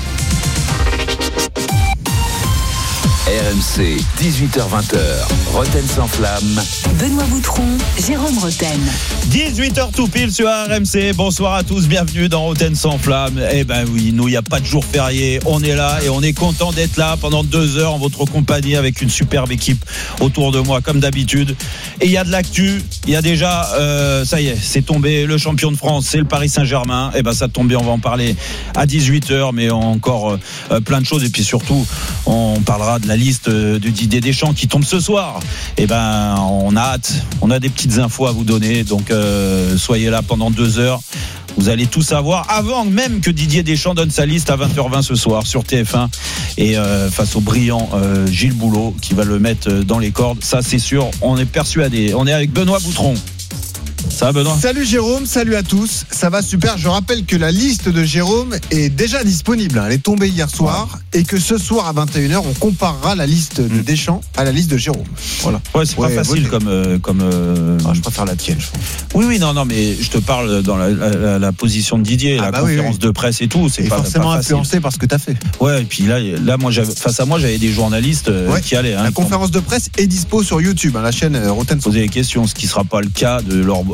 R M C, dix-huit heures vingt, Roten sans flamme. Benoît Boutron, Jérôme Roten. dix-huit heures tout pile sur R M C. Bonsoir à tous, bienvenue dans Roten sans flamme. Eh ben oui, nous, il n'y a pas de jour férié. On est là et on est content d'être là pendant deux heures en votre compagnie avec une superbe équipe autour de moi, comme d'habitude. Et il y a de l'actu. Il y a déjà, euh, ça y est, c'est tombé. Le champion de France, c'est le Paris Saint-Germain. Eh ben ça tombe bien, on va en parler à dix-huit heures, mais encore euh, plein de choses. Et puis surtout, on parlera de la liste de Didier Deschamps qui tombe ce soir. Et ben on a hâte, on a des petites infos à vous donner, donc euh, soyez là pendant deux heures. Vous allez tout savoir avant même que Didier Deschamps donne sa liste à vingt heures vingt ce soir sur T F un et euh, face au brillant euh, Gilles Boulot qui va le mettre dans les cordes. Ça c'est sûr, on est persuadé. On est avec Benoît Boutron. Ça va Benoît ? Salut Jérôme, salut à tous. Ça va super. Je rappelle que la liste de Jérôme est déjà disponible. Elle est tombée hier soir et que ce soir à vingt et une heures, on comparera la liste de Deschamps à la liste de Jérôme. Voilà. Ouais, c'est ouais, pas facile comme euh, comme. Euh... Ah, je préfère la tienne. Je pense. Oui, oui, non, non, mais je te parle dans la, la, la position de Didier, ah, la bah conférence oui, oui. de presse et tout. C'est et pas forcément pas influencé par ce que t'as fait. Ouais, et puis là, là, moi, j'avais, face à moi, j'avais des journalistes euh, ouais. qui allaient. Hein, la conférence de presse est dispo sur YouTube, hein, la chaîne euh, Roten. Poser des questions, ce qui sera pas le cas de leur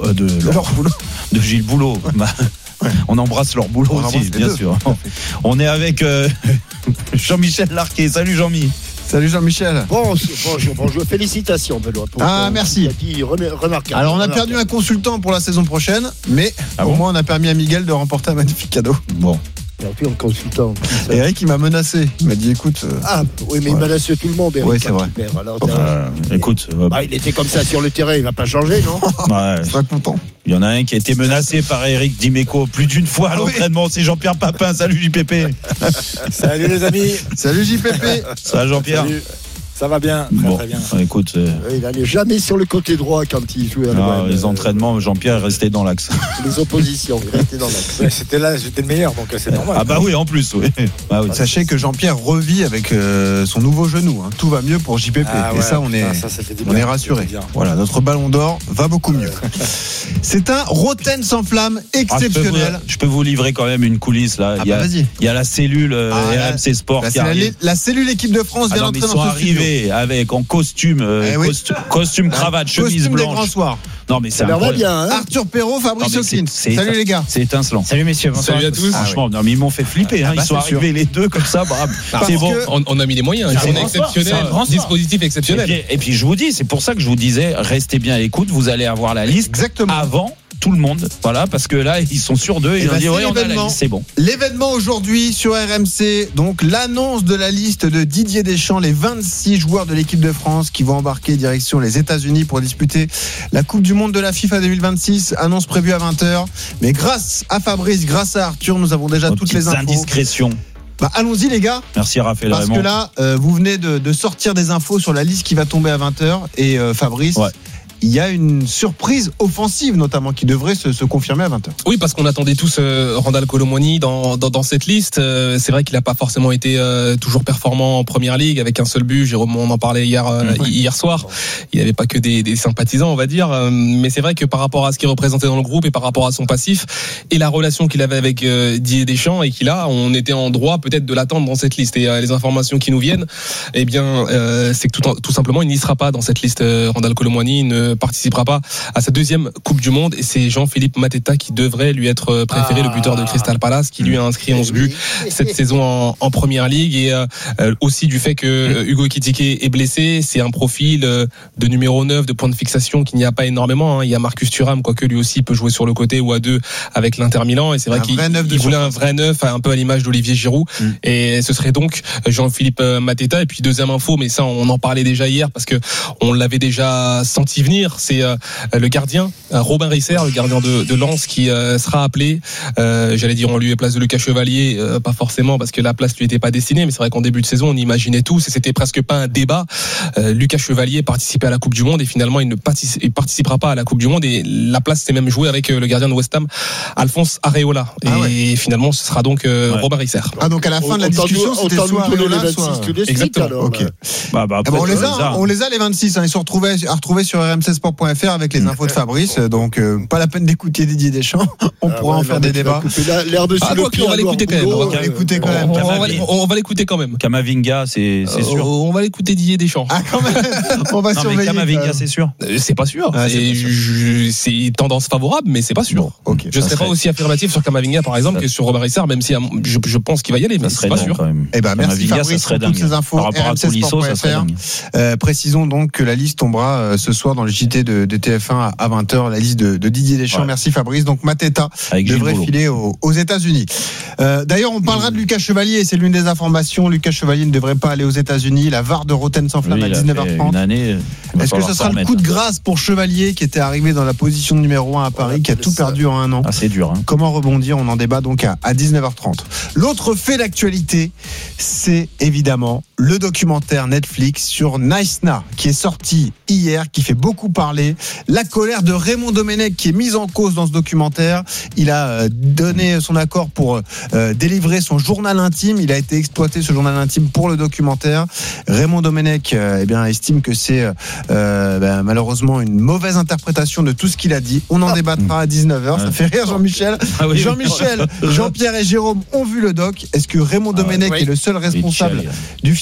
euh, de, leur boulot, de Gilles Boulot. Bah, on embrasse leur boulot on aussi, bien deux, sûr. On est avec euh, Jean-Michel Larquet. Salut Jean-Mi. Salut Jean-Michel. Bon, bonjour, bonjour. Félicitations, Benoît. Ah, merci. Dit remarquable. Alors, on a remarquable. perdu un consultant pour la saison prochaine, mais ah au bon moins, on a permis à Miguel de remporter un magnifique cadeau. Bon. Et puis, un consultant. Et Eric, il m'a menacé. Il m'a dit, écoute. Euh... Ah, oui, mais voilà. Il menace tout le monde, Eric. Oui, c'est vrai. Alors, euh, écoute. Euh... Bah, il était comme ça sur le terrain, il va pas changer, non? Ouais. Je serais content. Il y en a un qui a été menacé par Eric Dimeco plus d'une fois à ah, l'entraînement. Oui. C'est Jean-Pierre Papin. Salut J P P. Salut les amis. Salut J P P. Ça va Jean-Pierre? Salut. Ça va bien, très, bon, très bien. Écoute, euh... il n'allait jamais sur le côté droit quand il jouait à non, les euh... entraînements, Jean-Pierre est resté dans l'axe. Les oppositions, il restait dans l'axe. Ouais, c'était là, j'étais le meilleur, donc c'est normal. Ah bah oui, en plus, oui. Ah, oui. Sachez que Jean-Pierre revit avec euh, son nouveau genou. Hein. Tout va mieux pour J P P. Ah, Et ouais, ça, on est, ah, ça, on est rassuré. Voilà, notre ballon d'or va beaucoup mieux. C'est un Roten sans flamme exceptionnel. Ah, je, peux vous, je peux vous livrer quand même une coulisse là. Ah, il, y a, bah, vas-y. il y a la cellule euh, ah, R M C Sport là, qui arrive. La, la cellule équipe de France vient ah, d'entrer dans ce studio. Ils sont arrivés avec en costume, euh, eh oui. costume, costume cravate, costume chemise blanche. Des grands soirs. Non mais c'est ça va bien. Hein. Arthur Perrault, Fabrice Hawkins. Salut les gars. C'est étincelant. Salut messieurs. Bonsoir. Salut à tous. Ah, franchement, oui. non mais ils m'ont fait flipper. Hein. Ah, bah, ils sont arrivés sûr. les deux comme ça. Bah, c'est bon. On, on a mis les moyens. C'est exceptionnel. Dispositif exceptionnel. Et puis, et puis je vous dis, c'est pour ça que je vous disais, restez bien à l'écoute. Vous allez avoir la liste. Exactement. Avant. Tout le monde, voilà, parce que là ils sont sur deux et ils ont dit ouais, on a la liste, c'est bon. L'événement aujourd'hui sur R M C, donc l'annonce de la liste de Didier Deschamps, les vingt-six joueurs de l'équipe de France qui vont embarquer direction les États-Unis pour disputer la Coupe du Monde de la FIFA deux mille vingt-six. Annonce prévue à vingt heures. Mais grâce à Fabrice, grâce à Arthur, nous avons déjà Nos toutes les infos. Indiscrétions. Bah, allons-y les gars. Merci Raphaël. Parce Raymond. que là, euh, vous venez de, de sortir des infos sur la liste qui va tomber à vingt heures et euh, Fabrice. Ouais. Il y a une surprise offensive notamment qui devrait se, se confirmer à vingt heures. Oui, parce qu'on attendait tous euh, Randal Kolo Muani dans, dans, dans cette liste. Euh, c'est vrai qu'il n'a pas forcément été euh, toujours performant en Première Ligue avec un seul but. Jérôme, on en parlait hier, euh, mmh. hier soir. Il n'y avait pas que des, des sympathisants, on va dire. Euh, mais c'est vrai que par rapport à ce qu'il représentait dans le groupe et par rapport à son passif et la relation qu'il avait avec euh, Didier Deschamps et qu'il a, on était en droit peut-être de l'attendre dans cette liste. Et euh, les informations qui nous viennent, eh bien, euh, c'est que tout, tout simplement, il n'y sera pas dans cette liste. Euh, Randal Kolo Muani il ne participera pas à sa deuxième Coupe du Monde et c'est Jean-Philippe Mateta qui devrait lui être préféré, ah. le buteur de Crystal Palace, qui lui a inscrit onze buts cette saison en, en Première Ligue et euh, aussi du fait que euh, Hugo Ekitike est blessé, c'est un profil euh, de numéro neuf, de point de fixation qu'il n'y a pas énormément. Hein. Il y a Marcus Thuram, quoique lui aussi peut jouer sur le côté ou à deux avec l'Inter Milan et c'est vrai un qu'il il voulait un vrai neuf, un peu à l'image d'Olivier Giroud mm. et ce serait donc Jean-Philippe Mateta. Et puis deuxième info, mais ça on en parlait déjà hier parce que on l'avait déjà senti venir, c'est euh, le gardien Robin Risser, le gardien de, de Lens qui euh, sera appelé, euh, j'allais dire en lieu et place de Lucas Chevalier, euh, pas forcément parce que la place lui était pas destinée, mais c'est vrai qu'en début de saison on imaginait tous et c'était presque pas un débat. euh, Lucas Chevalier participait à la Coupe du Monde et finalement il ne partici- il participera pas à la Coupe du Monde et la place s'est même jouée avec euh, le gardien de West Ham Alphonse Areola et ah ouais. finalement ce sera donc euh, ouais. Robin Risser. Ah donc à la fin de la discussion c'était soit Areola soit exactement. Alors, okay. bah, bah, après, ah bah on, les a, on les a les vingt-six, hein. Ils sont retrouvés à retrouver sur r m c sport point f r avec les infos de Fabrice, donc euh, pas la peine d'écouter Didier Deschamps. On ah pourra ouais, en faire des débats. L'air de ah, on va l'écouter quand même. On va l'écouter quand même. On va, on va l'écouter quand même. Kamavinga, c'est, c'est sûr. Euh, on va l'écouter Didier Deschamps. Ah quand même. On va non, surveiller. Kamavinga, c'est sûr. C'est pas sûr. Ah, c'est, c'est, je, c'est tendance favorable, mais c'est pas sûr. Bon, okay, je serais serait... pas aussi affirmatif sur Kamavinga par exemple ça... que sur Robin Risser, même si je, je pense qu'il va y aller, mais c'est pas sûr. Eh ben merci Fabrice pour toutes ces infos. Par rapport à Tolisso, ça serait dingue. Précisons donc que la liste tombera ce soir dans le J T de T F un à vingt heures, la liste de, de Didier Deschamps. Ouais. Merci Fabrice. Donc Mateta avec devrait filer aux, aux États-Unis. Euh, d'ailleurs, on parlera de Lucas Chevalier et c'est l'une des informations. Lucas Chevalier ne devrait pas aller aux États-Unis. La V A R de Roten sans flamme oui, à dix-neuf heures trente. Année, est-ce que ce sera le coup de grâce pour Chevalier qui était arrivé dans la position numéro un à Paris, ouais, qui a tout ça. perdu en un an? Ah, c'est dur. Hein. Comment rebondir? On en débat donc à, à dix-neuf heures trente. L'autre fait d'actualité, c'est évidemment le documentaire Netflix sur Naïsna qui est sorti hier, qui fait beaucoup parler. La colère de Raymond Domenech qui est mise en cause dans ce documentaire. Il a donné son accord pour euh, délivrer son journal intime. Il a été exploité, ce journal intime, pour le documentaire. Raymond Domenech euh, eh bien, estime que c'est euh, ben, malheureusement une mauvaise interprétation de tout ce qu'il a dit. On en débattra à dix-neuf heures. Ça fait rire Jean-Michel. Ah oui, Jean-Michel, Jean-Pierre et Jérôme ont vu le doc. Est-ce que Raymond Domenech ah, oui. est le seul responsable Michel. du fiasco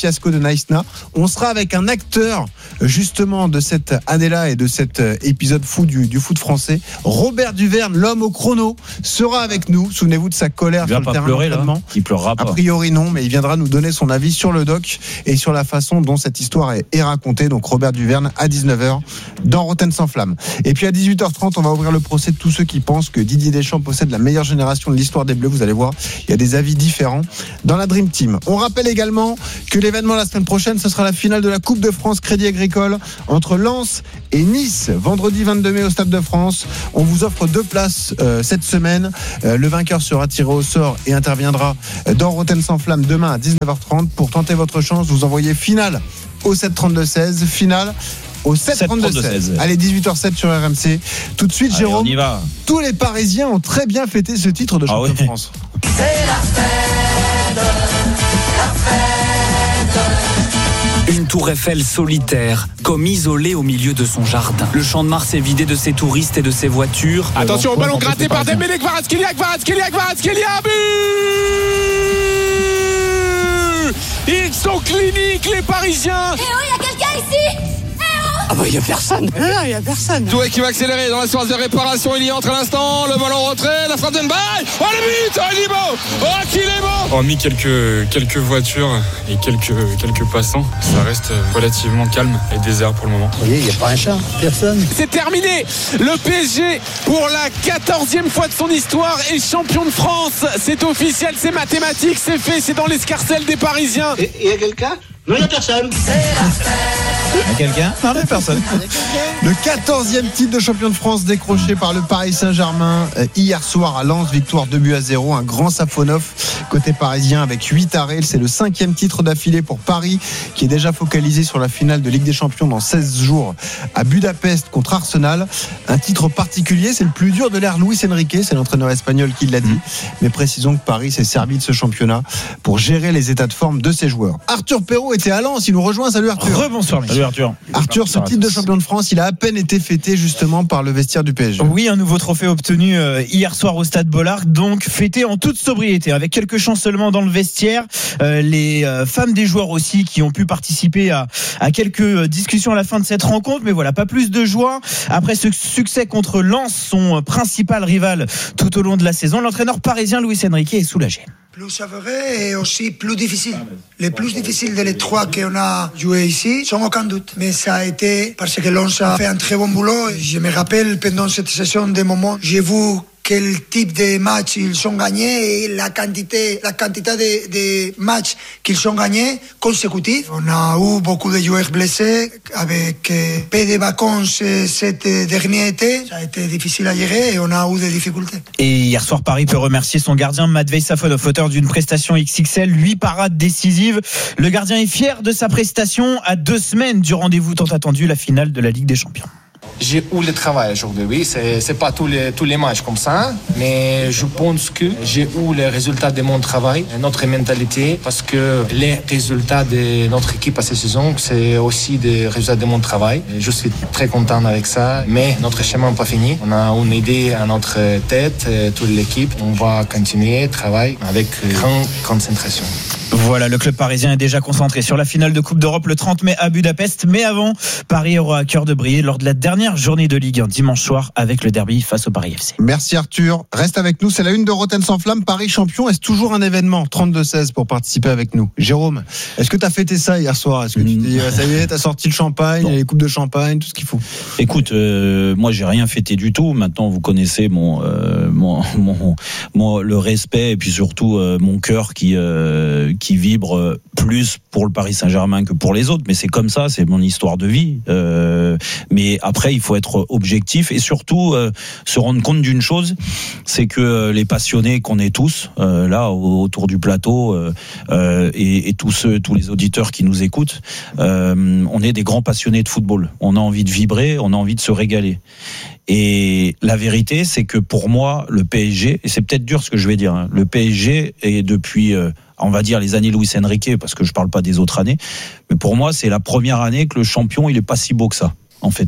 fiasco de Naïsna. On sera avec un acteur justement de cette année-là et de cet épisode fou du, du foot français. Robert Duverne, l'homme au chrono, sera avec nous. Souvenez-vous de sa colère il sur le pas terrain pleurer, d'entraînement. là. Il pleurera pas. A priori non, mais il viendra nous donner son avis sur le doc et sur la façon dont cette histoire est, est racontée. Donc Robert Duverne à dix-neuf heures dans Rotten sans flamme. Et puis à dix-huit heures trente, on va ouvrir le procès de tous ceux qui pensent que Didier Deschamps possède la meilleure génération de l'histoire des Bleus. Vous allez voir, il y a des avis différents dans la Dream Team. On rappelle également que l'événement la semaine prochaine, ce sera la finale de la Coupe de France Crédit Agricole entre Lens et Nice, vendredi vingt-deux mai au Stade de France. On vous offre deux places euh, cette semaine. Euh, le vainqueur sera tiré au sort et interviendra dans Rotten sans flamme demain à dix-neuf heures trente. Pour tenter votre chance, vous envoyez finale au sept trente-deux seize, finale au sept trente-deux seize. Allez, dix-huit heures zéro sept sur R M C. Tout de suite, Allez, Jérôme. on y va. Tous les Parisiens ont très bien fêté ce titre de champion ah ouais. de France. C'est la fête, la fête. Une tour Eiffel solitaire, comme isolée au milieu de son jardin. Le champ de Mars est vidé de ses touristes et de ses voitures. Attention au ballon gratté par Dembélé, Kvaratskhelia, Kvaratskhelia, Kvaratskhelia, but! Ils sont cliniques, les Parisiens. Eh oh, il y a quelqu'un ici. Ah bah il y a personne. Non, il y a personne. Doué qui va accélérer dans la surface de réparation. Il y entre à l'instant. Le ballon en retrait. La frappe d'Mbaye. Oh le but. Oh il est beau. Oh qu'il est beau. Hormis quelques quelques voitures et quelques quelques passants, ça reste relativement calme et désert pour le moment. Vous voyez, il n'y a pas un chat, personne. C'est terminé. Le P S G pour la quatorzième fois de son histoire est champion de France. C'est officiel, c'est mathématique, c'est fait, c'est dans l'escarcelle des Parisiens. Et il y a quelqu'un? Non, il n'y a personne. Il y a quelqu'un? Non, il n'y a personne. Le quatorzième titre de champion de France décroché par le Paris Saint-Germain euh, hier soir à Lens, victoire deux buts à zéro, un grand Safonov côté parisien avec huit arrêts. C'est le cinquième titre d'affilée pour Paris qui est déjà focalisé sur la finale de Ligue des Champions dans seize jours à Budapest contre Arsenal. Un titre particulier, c'est le plus dur de l'ère Luis Enrique, c'est l'entraîneur espagnol qui l'a dit. Mmh. Mais précisons que Paris s'est servi de ce championnat pour gérer les états de forme de ses joueurs. Arthur Perrault était à Lens, il nous rejoint. Salut Arthur. Rebonsoir. Salut Arthur. Arthur, ce titre de champion de France, il a à peine été fêté justement par le vestiaire du P S G. Oui, un nouveau trophée obtenu hier soir au Stade Bollaert, donc fêté en toute sobriété, avec quelques chants seulement dans le vestiaire. Euh, les euh, femmes des joueurs aussi qui ont pu participer à, à quelques discussions à la fin de cette rencontre, mais voilà, pas plus de joie. Après ce succès contre Lens, son principal rival tout au long de la saison, l'entraîneur parisien Luis Enrique est soulagé. Plus savoureux et aussi plus difficile. Les plus difficiles des trois qu'on a joué ici, sans aucun doute. Mais ça a été parce que Lens a fait un très bon boulot. Je me rappelle pendant cette saison des moments, j'ai vu quel type de match ils ont gagné et la quantité, la quantité de, de matchs qu'ils ont gagnés consécutifs. On a eu beaucoup de joueurs blessés avec peu de vacances cet dernier été. Ça a été difficile à gérer et on a eu des difficultés. Et hier soir, Paris peut remercier son gardien Matvei Safonov, auteur d'une prestation X X L, huit parades décisives. Le gardien est fier de sa prestation à deux semaines du rendez-vous tant attendu, la finale de la Ligue des Champions. J'ai eu le travail aujourd'hui, oui, c'est, c'est pas tous les, tous les matchs comme ça, mais je pense que j'ai eu les résultats de mon travail, notre mentalité, parce que les résultats de notre équipe à cette saison, c'est aussi des résultats de mon travail. Je suis très content avec ça, mais notre chemin n'est pas fini. On a une idée à notre tête, toute l'équipe. On va continuer, travailler avec grande concentration. Voilà, le club parisien est déjà concentré sur la finale de Coupe d'Europe le trente mai à Budapest. Mais avant, Paris aura à cœur de briller lors de la dernière journée de Ligue un dimanche soir avec le derby face au Paris F C. Merci Arthur. Reste avec nous, c'est la une de Rotten sans flamme. Paris champion, est-ce toujours un événement? trente-deux seize pour participer avec nous. Jérôme, est-ce que tu as fêté ça hier soir? Est-ce que tu dis, ça y est, tu as sorti le champagne, non. les coupes de champagne, tout ce qu'il faut? Écoute, euh, moi j'ai rien fêté du tout. Maintenant vous connaissez mon, euh, mon, mon, mon le respect et puis surtout euh, mon cœur qui, euh, qui vibre plus pour le Paris Saint-Germain que pour les autres, mais c'est comme ça, c'est mon histoire de vie. Euh, mais après, il faut être objectif et surtout euh, se rendre compte d'une chose, c'est que euh, les passionnés qu'on est tous euh, là autour du plateau euh, euh, et, et tous ceux, tous les auditeurs qui nous écoutent, euh, on est des grands passionnés de football. On a envie de vibrer, on a envie de se régaler. Et la vérité, c'est que pour moi, le P S G, et c'est peut-être dur ce que je vais dire, hein, le P S G est depuis, euh, on va dire les années Luis Enrique, parce que je parle pas des autres années, mais pour moi, c'est la première année que le champion, il est pas si beau que ça, en fait.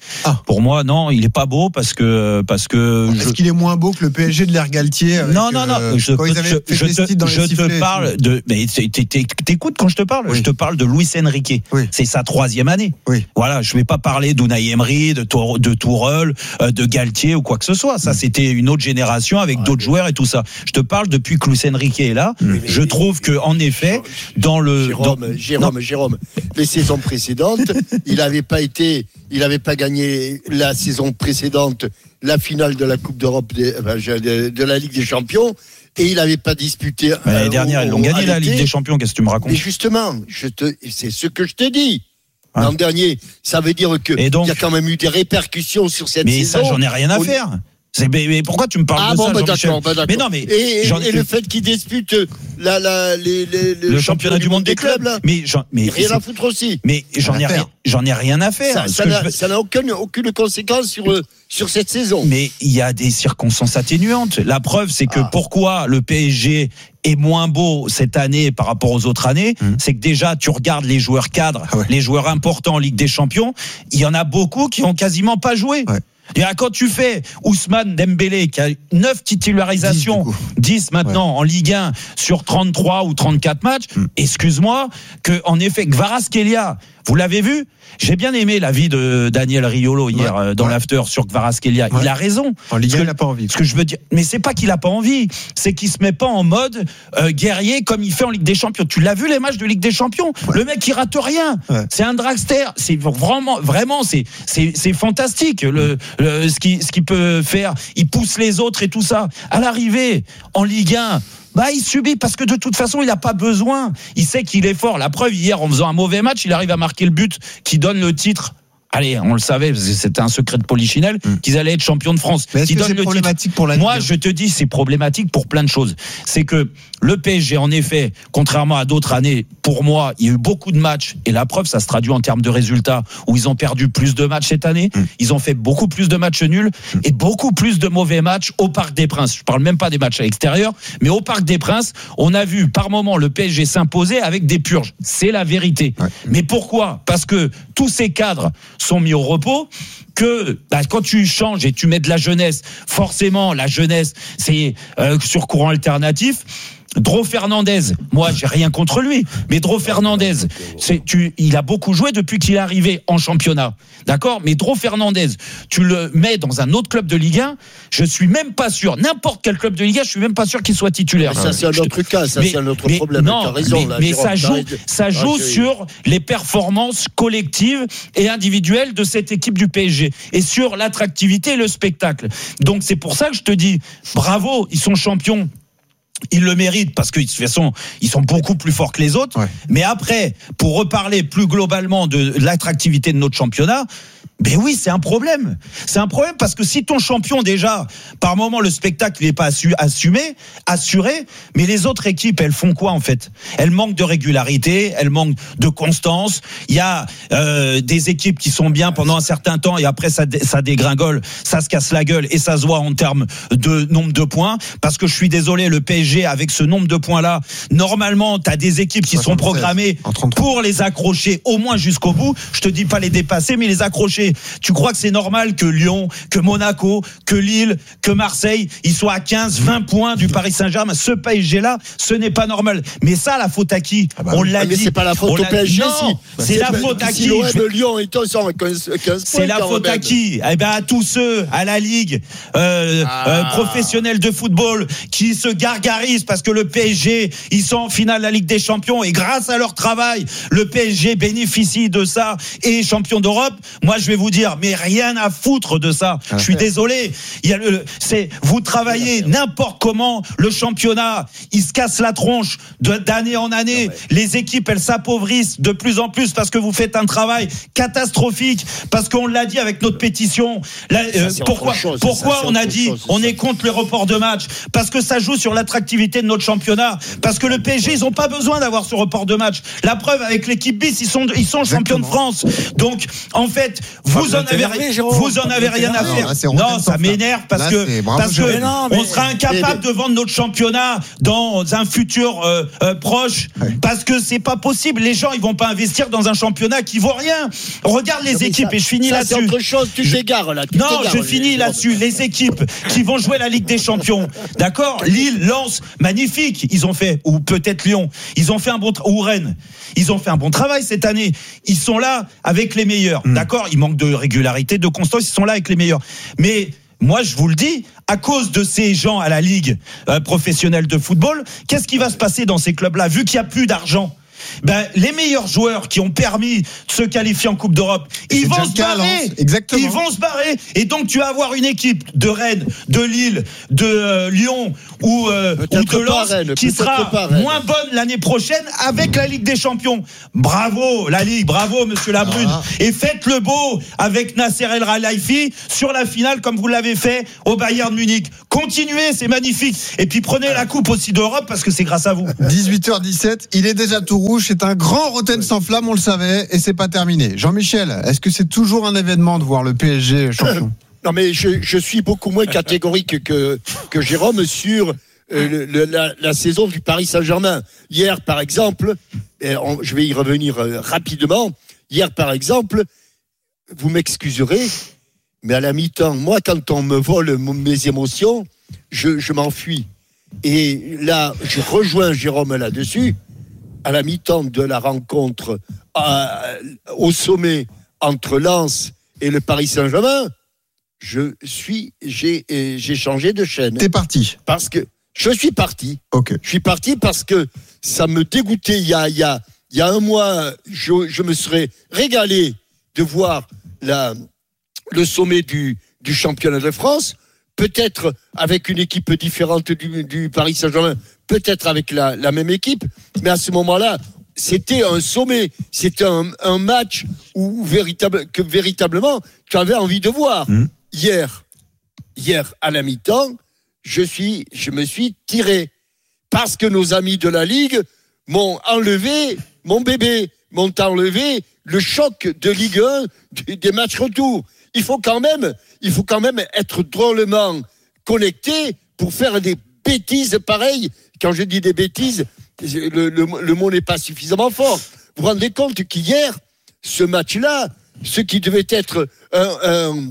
Ah. Pour moi, non, il est pas beau parce que parce que. Est-ce je... qu'il est moins beau que le P S G de l'ère Galtier avec, Non, non, non. Euh, je, quand ils avaient je, fait je te, dans les je sifflets, te parle de. Mais t'écoutes quand je te parle. Oui. Je te parle de Luis Enrique. Oui. C'est sa troisième année. Oui. Voilà, je vais pas parler d'Unai Emery, de Tour, de Tourelle, de Galtier ou quoi que ce soit. Ça, c'était une autre génération avec ouais, d'autres oui. joueurs et tout ça. Je te parle depuis que Luis Enrique est là. Oui, je trouve que en effet, dans le Jérôme, dans, Jérôme, non. Jérôme, les saisons précédentes, il n'avait pas été, il n'avait pas gagné la saison précédente la finale de la Coupe d'Europe de, de, de la Ligue des Champions. Et il n'avait pas disputé. L'année euh, dernière, ils l'ont gagné la Ligue des Champions. Qu'est-ce que tu me racontes ? Mais justement, je te, c'est ce que je te dis. Hein? L'an dernier, ça veut dire que il y a quand même eu des répercussions sur cette mais saison. Mais ça, j'en ai rien à On... faire. C'est, mais pourquoi tu me parles ah de bon, ça, bah Jean-Michel d'accord, bah d'accord. Mais non, mais et, et, et le fait qu'il dispute la, la, les, les, le, le championnat du monde des clubs, clubs là. Mais, j'en, mais rien à foutre aussi. Mais j'en ai rien, j'en ai rien à faire. Ça, ça, n'a, je... ça n'a aucune, aucune conséquence sur sur cette saison. Mais il y a des circonstances atténuantes. La preuve, c'est que ah. pourquoi le P S G est moins beau cette année par rapport aux autres années, mmh. c'est que déjà tu regardes les joueurs cadres, ah ouais. les joueurs importants en Ligue des Champions, il y en a beaucoup qui ont quasiment pas joué. Ouais. Et quand tu fais Ousmane Dembélé qui a neuf titularisations, dix, dix maintenant ouais. en Ligue un sur trente-trois ou trente-quatre matchs, mm. excuse-moi, que en effet Kvaratskhelia, vous l'avez vu ? J'ai bien aimé l'avis de Daniel Riolo hier ouais. dans ouais. l'after sur Kvaratskhelia. Ouais. Il a raison. En Ligue un, il n'a pas envie. Ce que je veux dire, mais c'est pas qu'il a pas envie, c'est qu'il se met pas en mode euh, guerrier comme il fait en Ligue des Champions. Tu l'as vu les matchs de Ligue des Champions ? Ouais. Le mec il rate rien. Ouais. C'est un dragster. C'est vraiment, vraiment, c'est c'est c'est fantastique. Le, le ce qui ce qu'il peut faire. Il pousse les autres et tout ça. À l'arrivée en Ligue un. Bah, il subit parce que de toute façon, il n'a pas besoin. Il sait qu'il est fort. La preuve, hier, en faisant un mauvais match, il arrive à marquer le but qui donne le titre. Allez, on le savait, c'était un secret de Polichinelle, mmh. qu'ils allaient être champions de France. Mais est-ce qui que donne c'est le problématique titre. pour la Moi, Ligue ? je te dis, c'est problématique pour plein de choses. C'est que le P S G, en effet, contrairement à d'autres années, pour moi, il y a eu beaucoup de matchs, et la preuve, ça se traduit en termes de résultats, où ils ont perdu plus de matchs cette année, mmh. ils ont fait beaucoup plus de matchs nuls, mmh. et beaucoup plus de mauvais matchs au Parc des Princes. Je parle même pas des matchs à l'extérieur, mais au Parc des Princes, on a vu par moments le P S G s'imposer avec des purges. C'est la vérité. Ouais. Mais pourquoi ? Parce que tous ces cadres sont mis au repos, que bah, quand tu changes et tu mets de la jeunesse, forcément la jeunesse c'est euh, sur courant alternatif. Dro Fernandez, moi j'ai rien contre lui, mais Dro Fernandez, c'est, tu, il a beaucoup joué depuis qu'il est arrivé en championnat, d'accord ? Mais Dro Fernandez, tu le mets dans un autre club de Ligue un, je suis même pas sûr, n'importe quel club de Ligue un, je suis même pas sûr qu'il soit titulaire. Mais ça c'est un autre te... cas, ça mais, c'est un autre mais, problème. Non, t'as raison, mais, là, mais Jérôme, ça joue, ça joue ah, sur les performances collectives et individuelles de cette équipe du P S G et sur l'attractivité et le spectacle. Donc c'est pour ça que je te dis, bravo, ils sont champions. Ils le méritent parce que de toute façon, ils sont beaucoup plus forts que les autres. Ouais. Mais après, pour reparler plus globalement de l'attractivité de notre championnat, ben oui, c'est un problème. C'est un problème parce que si ton champion déjà, par moment, le spectacle n'est pas assu- assumé, assuré, mais les autres équipes, elles font quoi en fait ? Elles manquent de régularité, elles manquent de constance. Il y a euh, des équipes qui sont bien pendant un certain temps et après ça, dé- ça dégringole, ça se casse la gueule et ça se voit en termes de nombre de points. Parce que je suis désolé, le P S G avec ce nombre de points-là, normalement, tu as des équipes qui sont programmées pour les accrocher au moins jusqu'au bout. Je te dis pas les dépasser, mais les accrocher. Tu crois que c'est normal que Lyon, que Monaco, que Lille, que Marseille, ils soient à quinze, vingt points du Paris Saint-Germain? Ce P S G-là, ce n'est pas normal. Mais ça, la faute à qui? ah bah On oui. l'a ah dit. Mais c'est pas la faute au P S G. Non, si. c'est, c'est la faute à qui? Si l'O M de Lyon est à quinze points. C'est la faute à qui? Eh ben à tous ceux à la Ligue euh, ah. euh, professionnelle de football qui se gargarisent parce que le P S G, ils sont en finale de la Ligue des Champions et grâce à leur travail, le P S G bénéficie de ça et est champion d'Europe. Moi, je vais vous dire, mais rien à foutre de ça. Ah, je suis fait. désolé. Il y a le, c'est, vous travaillez n'importe comment, le championnat, il se casse la tronche de, d'année en année. Non, mais... Les équipes, elles s'appauvrissent de plus en plus parce que vous faites un travail catastrophique, parce qu'on l'a dit avec notre pétition. Là, euh, ça, pourquoi, chose, pourquoi ça, on a dit, chose, on est contre les reports de match? Parce que ça joue sur l'attractivité de notre championnat. Parce que le P S G, ils ont pas besoin d'avoir ce report de match. La preuve avec l'équipe bis, ils sont, ils sont champions de France. Donc, en fait, vous en avez rien, vous en avez rien à faire. Non, ça m'énerve parce que parce que on sera incapable de vendre notre championnat dans un futur euh, euh, proche parce que c'est pas possible. Les gens ils vont pas investir dans un championnat qui vaut rien. Regarde les équipes et je finis là-dessus. C'est autre chose. Tu t'égares là. Non, je finis là-dessus. Les équipes qui vont jouer la Ligue des Champions, d'accord. Lille, Lens, magnifique. Ils ont fait ou peut-être Lyon. Ils ont fait un bon tra- ou Rennes. Ils ont fait un bon travail cette année. Ils sont là avec les meilleurs. Mmh. D'accord. Il manque de régularité, de constance. Ils sont là avec les meilleurs. Mais moi, je vous le dis, à cause de ces gens à la Ligue euh, professionnelle de football, qu'est-ce qui va se passer dans ces clubs-là, vu qu'il n'y a plus d'argent? Ben, les meilleurs joueurs qui ont permis de se qualifier en Coupe d'Europe, ils vont se barrer. Exactement. Ils vont se barrer. Et donc, tu vas avoir une équipe de Rennes, de Lille, de euh, Lyon ou, euh, ou de Lens Rennes, qui sera moins bonne l'année prochaine avec la Ligue des Champions. Bravo, la Ligue. Bravo, monsieur Labrune. Ah. Et faites le beau avec Nasser El Khelaifi sur la finale comme vous l'avez fait au Bayern Munich. Continuez, c'est magnifique. Et puis, prenez la coupe aussi d'Europe parce que c'est grâce à vous. dix-huit heures dix-sept, il est déjà tout rouge. C'est un grand Rotten sans flamme, on le savait, et c'est pas terminé. Jean-Michel, est-ce que c'est toujours un événement de voir le P S G champion? Non, mais je, je suis beaucoup moins catégorique que, que Jérôme sur euh, le, le, la, la saison du Paris Saint-Germain. Hier, par exemple, et on, je vais y revenir euh, rapidement. Hier, par exemple, vous m'excuserez, mais à la mi-temps, moi, quand on me vole mes émotions, je, je m'enfuis. Et là, je rejoins Jérôme là-dessus. À la mi-temps de la rencontre euh, au sommet entre Lens et le Paris Saint-Germain, je suis, j'ai, j'ai changé de chaîne. T'es parti. Parce que je suis parti. Ok. Je suis parti parce que ça me dégoûtait. Il y a, il y a, il y a un mois, je, je me serais régalé de voir la, le sommet du, du championnat de France. Peut-être avec une équipe différente du, du Paris Saint-Germain, peut-être avec la, la même équipe, mais à ce moment-là, c'était un sommet, c'était un, un match où, où véritable, que véritablement tu avais envie de voir. Mmh. Hier, hier à la mi-temps, je suis, je me suis tiré parce que nos amis de la Ligue m'ont enlevé mon bébé, m'ont enlevé le choc de Ligue un des matchs retour. Il faut quand même, il faut quand même être drôlement connecté pour faire des bêtises pareilles. Quand je dis des bêtises, le, le, le mot n'est pas suffisamment fort. Vous vous rendez compte qu'hier, ce match-là, ce qui devait être un, un,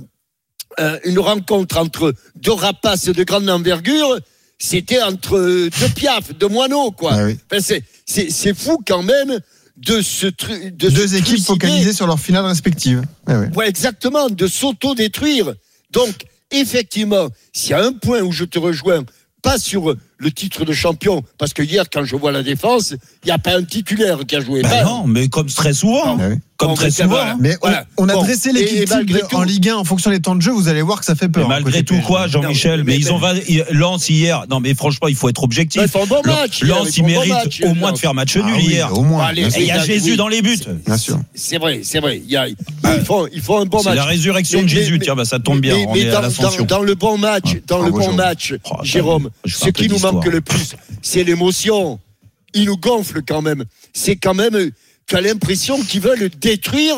un, une rencontre entre deux rapaces de grande envergure, c'était entre deux piafs, deux moineaux, quoi. Ah oui. Enfin, c'est, c'est, c'est fou quand même de ce truc. De deux équipes trucider. Focalisées sur leurs finales respectives. Ah oui. Ouais, exactement, de s'auto-détruire. Donc, effectivement, s'il y a un point où je te rejoins, pas sur le titre de champion, parce que hier, quand je vois la défense, il n'y a pas un titulaire qui a joué. Ben non, mais comme très souvent. Non. Comme bon, très souvent. Voilà. Mais on, voilà. on a bon. dressé l'équipe type de, en Ligue un en fonction des temps de jeu, vous allez voir que ça fait peur. Mais malgré tout, quoi, Jean-Michel, non, mais, mais, mais ils ont Lens hier. Non, mais franchement, il faut être objectif. Ils font un bon match. Lens, il mérite bon match, au moins de faire match nul ah, oui, hier. Au moins. Et il y a Jésus dans les buts. Bien sûr. C'est vrai, c'est vrai. Il y a, ils font, ils font un bon match. C'est la résurrection de Jésus. Tiens, ça tombe bien. On est à l'ascension. Dans le bon match, dans le bon match, Jérôme, ce qui nous manque le plus, c'est l'émotion. Il nous gonfle quand même. C'est quand même. Tu as l'impression qu'ils veulent détruire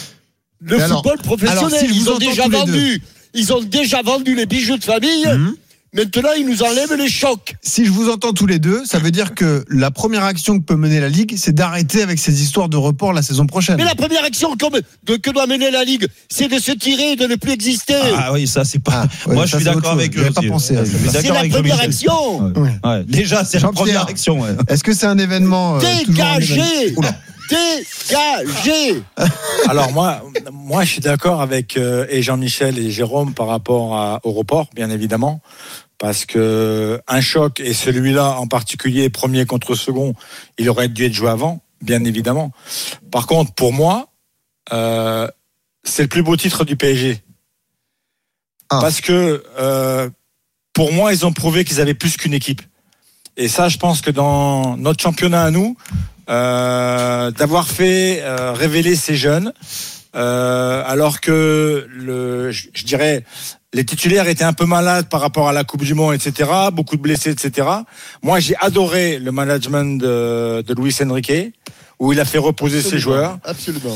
le mais football alors, professionnel. Alors, si ils ont déjà vendu, ils ont déjà vendu les bijoux de famille. Mmh. Maintenant, ils nous enlèvent les chocs. Si je vous entends tous les deux, ça veut dire que la première action que peut mener la Ligue, c'est d'arrêter avec ces histoires de report la saison prochaine. Mais la première action que, que doit mener la Ligue, c'est de se tirer et de ne plus exister. Ah oui, ça c'est pas. Ah, ouais, Moi, je suis d'accord avec eux. Pas pensé à c'est la première action. Ouais. Ouais. Déjà, c'est la première action. Ouais. Est-ce que c'est un événement euh, dégagé? Dégagé. Alors moi, moi, je suis d'accord avec euh, et Jean-Michel et Jérôme par rapport à, au report, bien évidemment, parce que un choc et celui-là en particulier, premier contre second, il aurait dû être joué avant, bien évidemment. Par contre, pour moi, euh, c'est le plus beau titre du P S G, ah. parce que euh, pour moi, ils ont prouvé qu'ils avaient plus qu'une équipe. Et ça, je pense que dans notre championnat à nous. Euh, d'avoir fait euh, révéler ces jeunes euh, alors que le, je, je dirais les titulaires étaient un peu malades par rapport à la Coupe du Monde, et cetera. Beaucoup de blessés, et cetera. Moi, j'ai adoré le management de, de Luis Enrique où il a fait reposer absolument, ses joueurs. Absolument. Et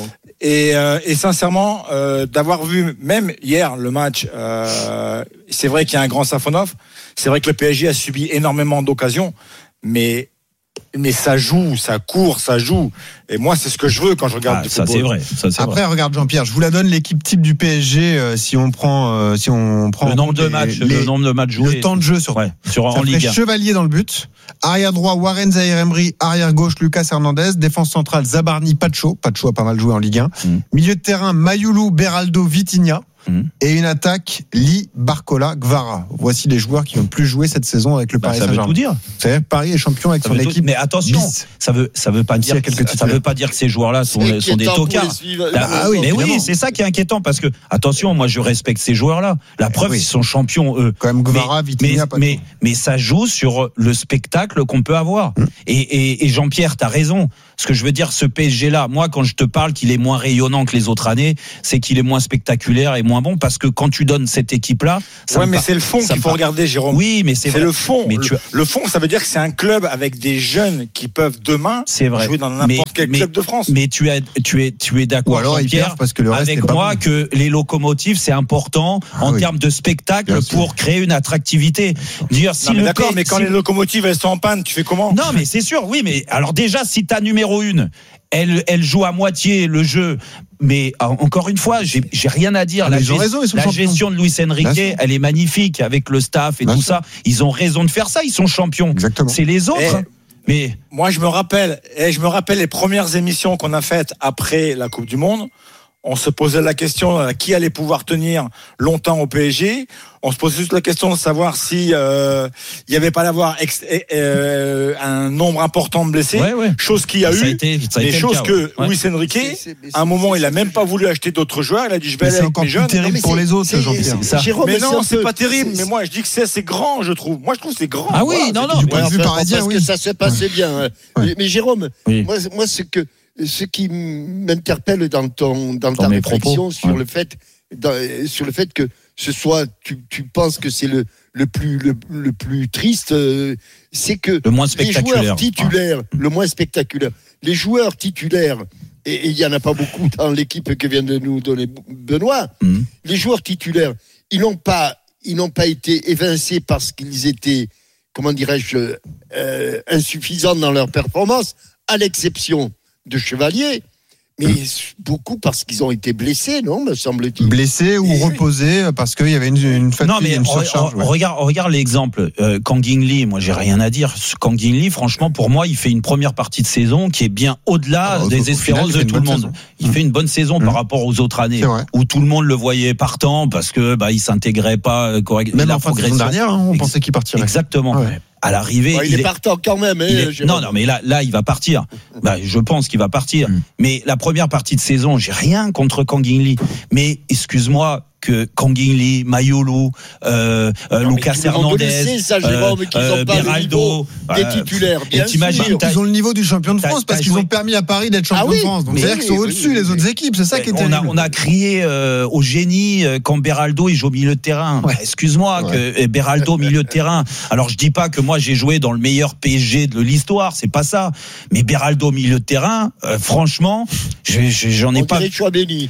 Et, euh, et sincèrement, euh, d'avoir vu même hier le match, euh, c'est vrai qu'il y a un grand Safonov. C'est vrai que le P S G a subi énormément d'occasions, mais mais ça joue, ça court, ça joue. Et moi, c'est ce que je veux quand je regarde ah, du ça, football. c'est vrai. Ça, c'est Après, vrai. regarde Jean-Pierre, je vous la donne l'équipe type du P S G euh, si on prend euh, si on prend le nombre de matchs, les, le nombre de matchs joués, le temps de jeu sur ouais, sur ça en Ligue un. Chevalier dans le but, arrière droit Warren Zaïre-Emery, arrière gauche Lucas Hernandez, défense centrale Zabarni, Pacho, Pacho a pas mal joué en Ligue un. Mm. Milieu de terrain Mayoulou, Beraldo, Vitinha. Mmh. Et une attaque Lee, Barcola, Gvara. Voici les joueurs qui ont plus joué cette saison avec le bah, Paris ça Saint-Germain. Ça veut tout dire. C'est Paris est champion avec ça son équipe. Tout... Mais attention, bis. ça veut ça veut pas dire ça, ça veut pas dire que ces joueurs-là sont, sont des tocards. Ah, ah oui, mais oui, c'est ça qui est inquiétant parce que attention, moi je respecte ces joueurs-là. La preuve, oui. Ils sont champions eux. Quand même Gvara, mais, Vitinha, mais, mais mais ça joue sur le spectacle qu'on peut avoir. Mmh. Et, et, et Jean-Pierre, t'as raison. Ce que je veux dire, ce P S G-là, moi quand je te parle qu'il est moins rayonnant que les autres années, c'est qu'il est moins spectaculaire et moins bon parce que quand tu donnes cette équipe-là, ça ouais, mais par... c'est le fond qu'il faut par... regarder, Jérôme. Oui, mais c'est, c'est le fond. Mais le, tu... le fond, ça veut dire que c'est un club avec des jeunes qui peuvent demain c'est vrai. jouer dans n'importe mais, quel mais, club de France. Mais tu es, tu es, tu es d'accord, Jean-Pierre, parce que le reste avec est pas moi bon. que les locomotives c'est important ah, en oui. termes de spectacle Bien pour sûr. créer une attractivité. Dire si non, mais le d'accord, P... mais quand si... les locomotives elles sont en panne, tu fais comment? Non, mais c'est sûr, oui, mais alors déjà si ta numéro une Elle, elle joue à moitié le jeu, mais encore une fois, j'ai, j'ai rien à dire. Ah, la, gest- raison, la gestion de Luis Enrique, elle est magnifique avec le staff et Bien tout sûr. ça. Ils ont raison de faire ça. Ils sont champions. Exactement. C'est les autres. Et mais moi, je me rappelle, et je me rappelle les premières émissions qu'on a faites après la Coupe du Monde. On se posait la question euh, qui allait pouvoir tenir longtemps au P S G. On se posait juste la question de savoir si euh, il y avait pas d'avoir ex- euh, un nombre important de blessés. Ouais, ouais. Chose qu'il y a ça eu. A été, ça a des été choses cas, que ouais. Luis Enrique, c'est, c'est, c'est, à un moment, il a même pas voulu acheter d'autres joueurs. Il a dit je vais aller avec mes jeunes. C'est encore plus terrible pour les autres, Jean-Pierre. C'est, Jérôme, mais non, c'est, c'est pas terrible. C'est, mais moi, je dis que c'est assez grand, je trouve. Moi, je trouve que c'est grand. Ah oui, voilà, non, non. Du point de vue parisien, parce que ça se passait bien. Mais Jérôme, moi, c'est que ce qui m'interpelle dans ton dans ta réflexion sur le fait dans, sur le fait que ce soit tu, tu penses que c'est le le plus le, le plus triste euh, c'est que le moins les joueurs titulaires ah. le moins spectaculaire les joueurs titulaires et il y en a pas beaucoup dans l'équipe que vient de nous donner Benoît mmh. les joueurs titulaires ils n'ont pas ils n'ont pas été évincés parce qu'ils étaient comment dirais-je euh, insuffisants dans leur performance à l'exception de Chevalier, mais beaucoup parce qu'ils ont été blessés, non, me semble-t-il. Blessés ou et reposés parce qu'il y avait une, une fatigue, non, mais une surcharge. On, on, ouais. regarde, on regarde l'exemple. Euh, Kang-in Lee, moi, j'ai rien à dire. Kang-in Lee, franchement, pour moi, il fait une première partie de saison qui est bien au-delà ah, des espérances final, de tout le monde. Saison. Il mmh. fait une bonne saison mmh. par rapport aux autres années où tout le monde le voyait partant parce que bah, il s'intégrait pas correctement. Même en fin de saison dernière, hein, on Ex- pensait qu'il partirait. Exactement. Ouais. À l'arrivée, ouais, il, il est partant quand même. Hein, est, non, non, mais là, là, il va partir. Bah, je pense qu'il va partir. Mm. Mais la première partie de saison, j'ai rien contre Kang-in Lee. Mais excuse-moi. Que Kang-in Lee, Mayoulou, euh, euh, non, Lucas Hernandez, ça, Jérôme, euh, Beraldo, des titulaires. Bien sûr. Ils ont le niveau du champion de France parce qu'ils ont permis à Paris d'être champion ah oui, de France. Donc c'est-à-dire qu'ils sont oui, au-dessus oui, les oui. autres équipes. C'est ça qui est on terrible. A, on a crié euh, au génie quand Beraldo il joue au milieu de terrain. Ouais. Excuse-moi, ouais. que Beraldo au milieu de terrain. Alors je dis pas que moi j'ai joué dans le meilleur P S G de l'histoire, c'est pas ça. Mais Beraldo au milieu de terrain, euh, franchement, je, je, j'en ai on pas. On dirait béni.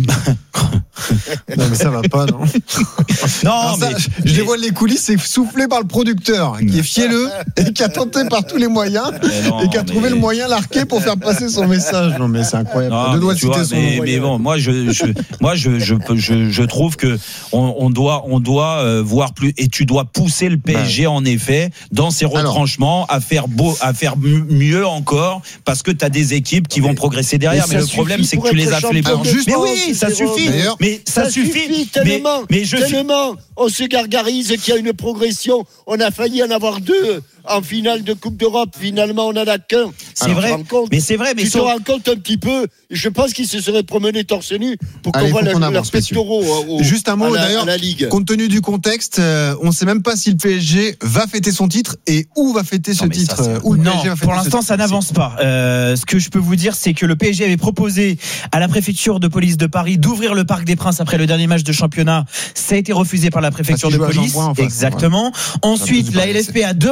Non mais ça va pas non. Non alors ça, mais je, je dévoile les coulisses, c'est soufflé par le producteur qui est fielleux et qui a tenté par tous les moyens non, et qui a trouvé mais... le moyen larqué pour faire passer son message. Non mais c'est incroyable. Non, de doigts citer vois, son mais, mais bon, moi je, je moi je je, je je trouve que on, on doit on doit euh, voir plus et tu dois pousser le P S G en effet dans ses retranchements alors, à faire beau à faire mieux encore parce que tu as des équipes qui vont progresser derrière mais, mais le problème c'est que tu les as fait les mais oui, ça suffit. D'ailleurs, mais ça, ça suffit, suffit tellement. Mais, mais je tellement. On se gargarise qu'il y a une progression. On a failli en avoir deux en finale de Coupe d'Europe. Finalement, on en a qu'un. C'est Alors, vrai. Mais c'est vrai. Mais tu so... te rends compte un petit peu. Je pense qu'ils se seraient promenés torse nu pour Allez, qu'on voit leurs leur pectoraux. Au, Juste un mot à la, d'ailleurs. À la Ligue. Compte tenu du contexte, euh, on ne sait même pas si le P S G va fêter son titre et où va fêter ce non, titre. Ça, où le non, P S G va pour l'instant, ça n'avance pas. Euh, ce que je peux vous dire, c'est que le P S G avait proposé à la préfecture de police de Paris d'ouvrir le Parc des Princes après le dernier match de championnat. Ça a été refusé par la préfecture de police. En face, exactement. Ouais. Ensuite, la L F P a demandé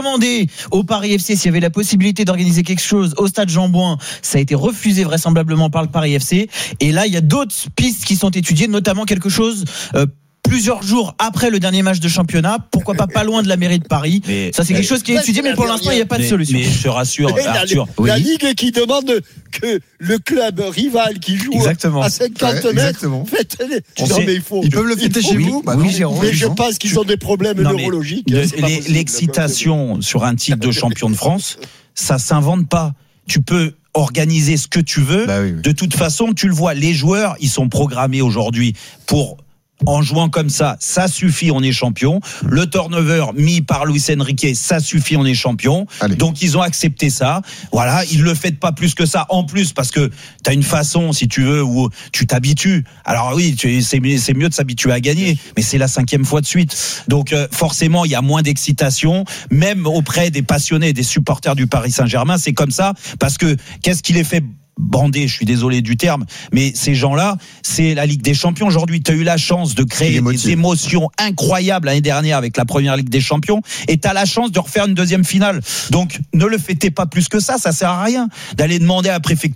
demandé au Paris F C s'il y avait la possibilité d'organiser quelque chose au stade Jean-Bouin. Ça a été refusé vraisemblablement par le Paris F C. Et là, il y a d'autres pistes qui sont étudiées, notamment quelque chose euh, plusieurs jours après le dernier match de championnat, pourquoi pas pas loin de la mairie de Paris. Mais, ça c'est quelque chose qui est étudié, mais pour l'instant il n'y a pas de mais, solution. Mais je te rassure, Arthur, la, oui. la Ligue qui demande que le club rival qui joue exactement. à cinquante ouais, mètres, faites les... non, mais il faut, ils peuvent le fêter chez oui, vous. Bah oui, non, Jérôme, mais je pense qu'ils ont des problèmes non, neurologiques. De, les, l'excitation sur un titre de champion de France, ça s'invente pas. Tu peux organiser ce que tu veux. Bah oui, oui. De toute façon, tu le vois, les joueurs, ils sont programmés aujourd'hui pour. En jouant comme ça, ça suffit, on est champion. Le turnover mis par Luis Enrique, ça suffit, on est champion. Allez. Donc ils ont accepté ça. Voilà, ils le font pas plus que ça. En plus, parce que t'as une façon, si tu veux, où tu t'habitues. Alors oui, tu, c'est, c'est mieux de s'habituer à gagner, mais c'est la cinquième fois de suite. Donc euh, forcément, il y a moins d'excitation, même auprès des passionnés, des supporters du Paris Saint-Germain. C'est comme ça, parce que qu'est-ce qui les fait bander, je suis désolé du terme, mais ces gens-là, c'est la Ligue des Champions. Aujourd'hui, tu as eu la chance de créer des émotions incroyables l'année dernière avec la première Ligue des Champions, et tu as la chance de refaire une deuxième finale. Donc, ne le fêtez pas plus que ça, ça sert à rien d'aller demander à la préfecture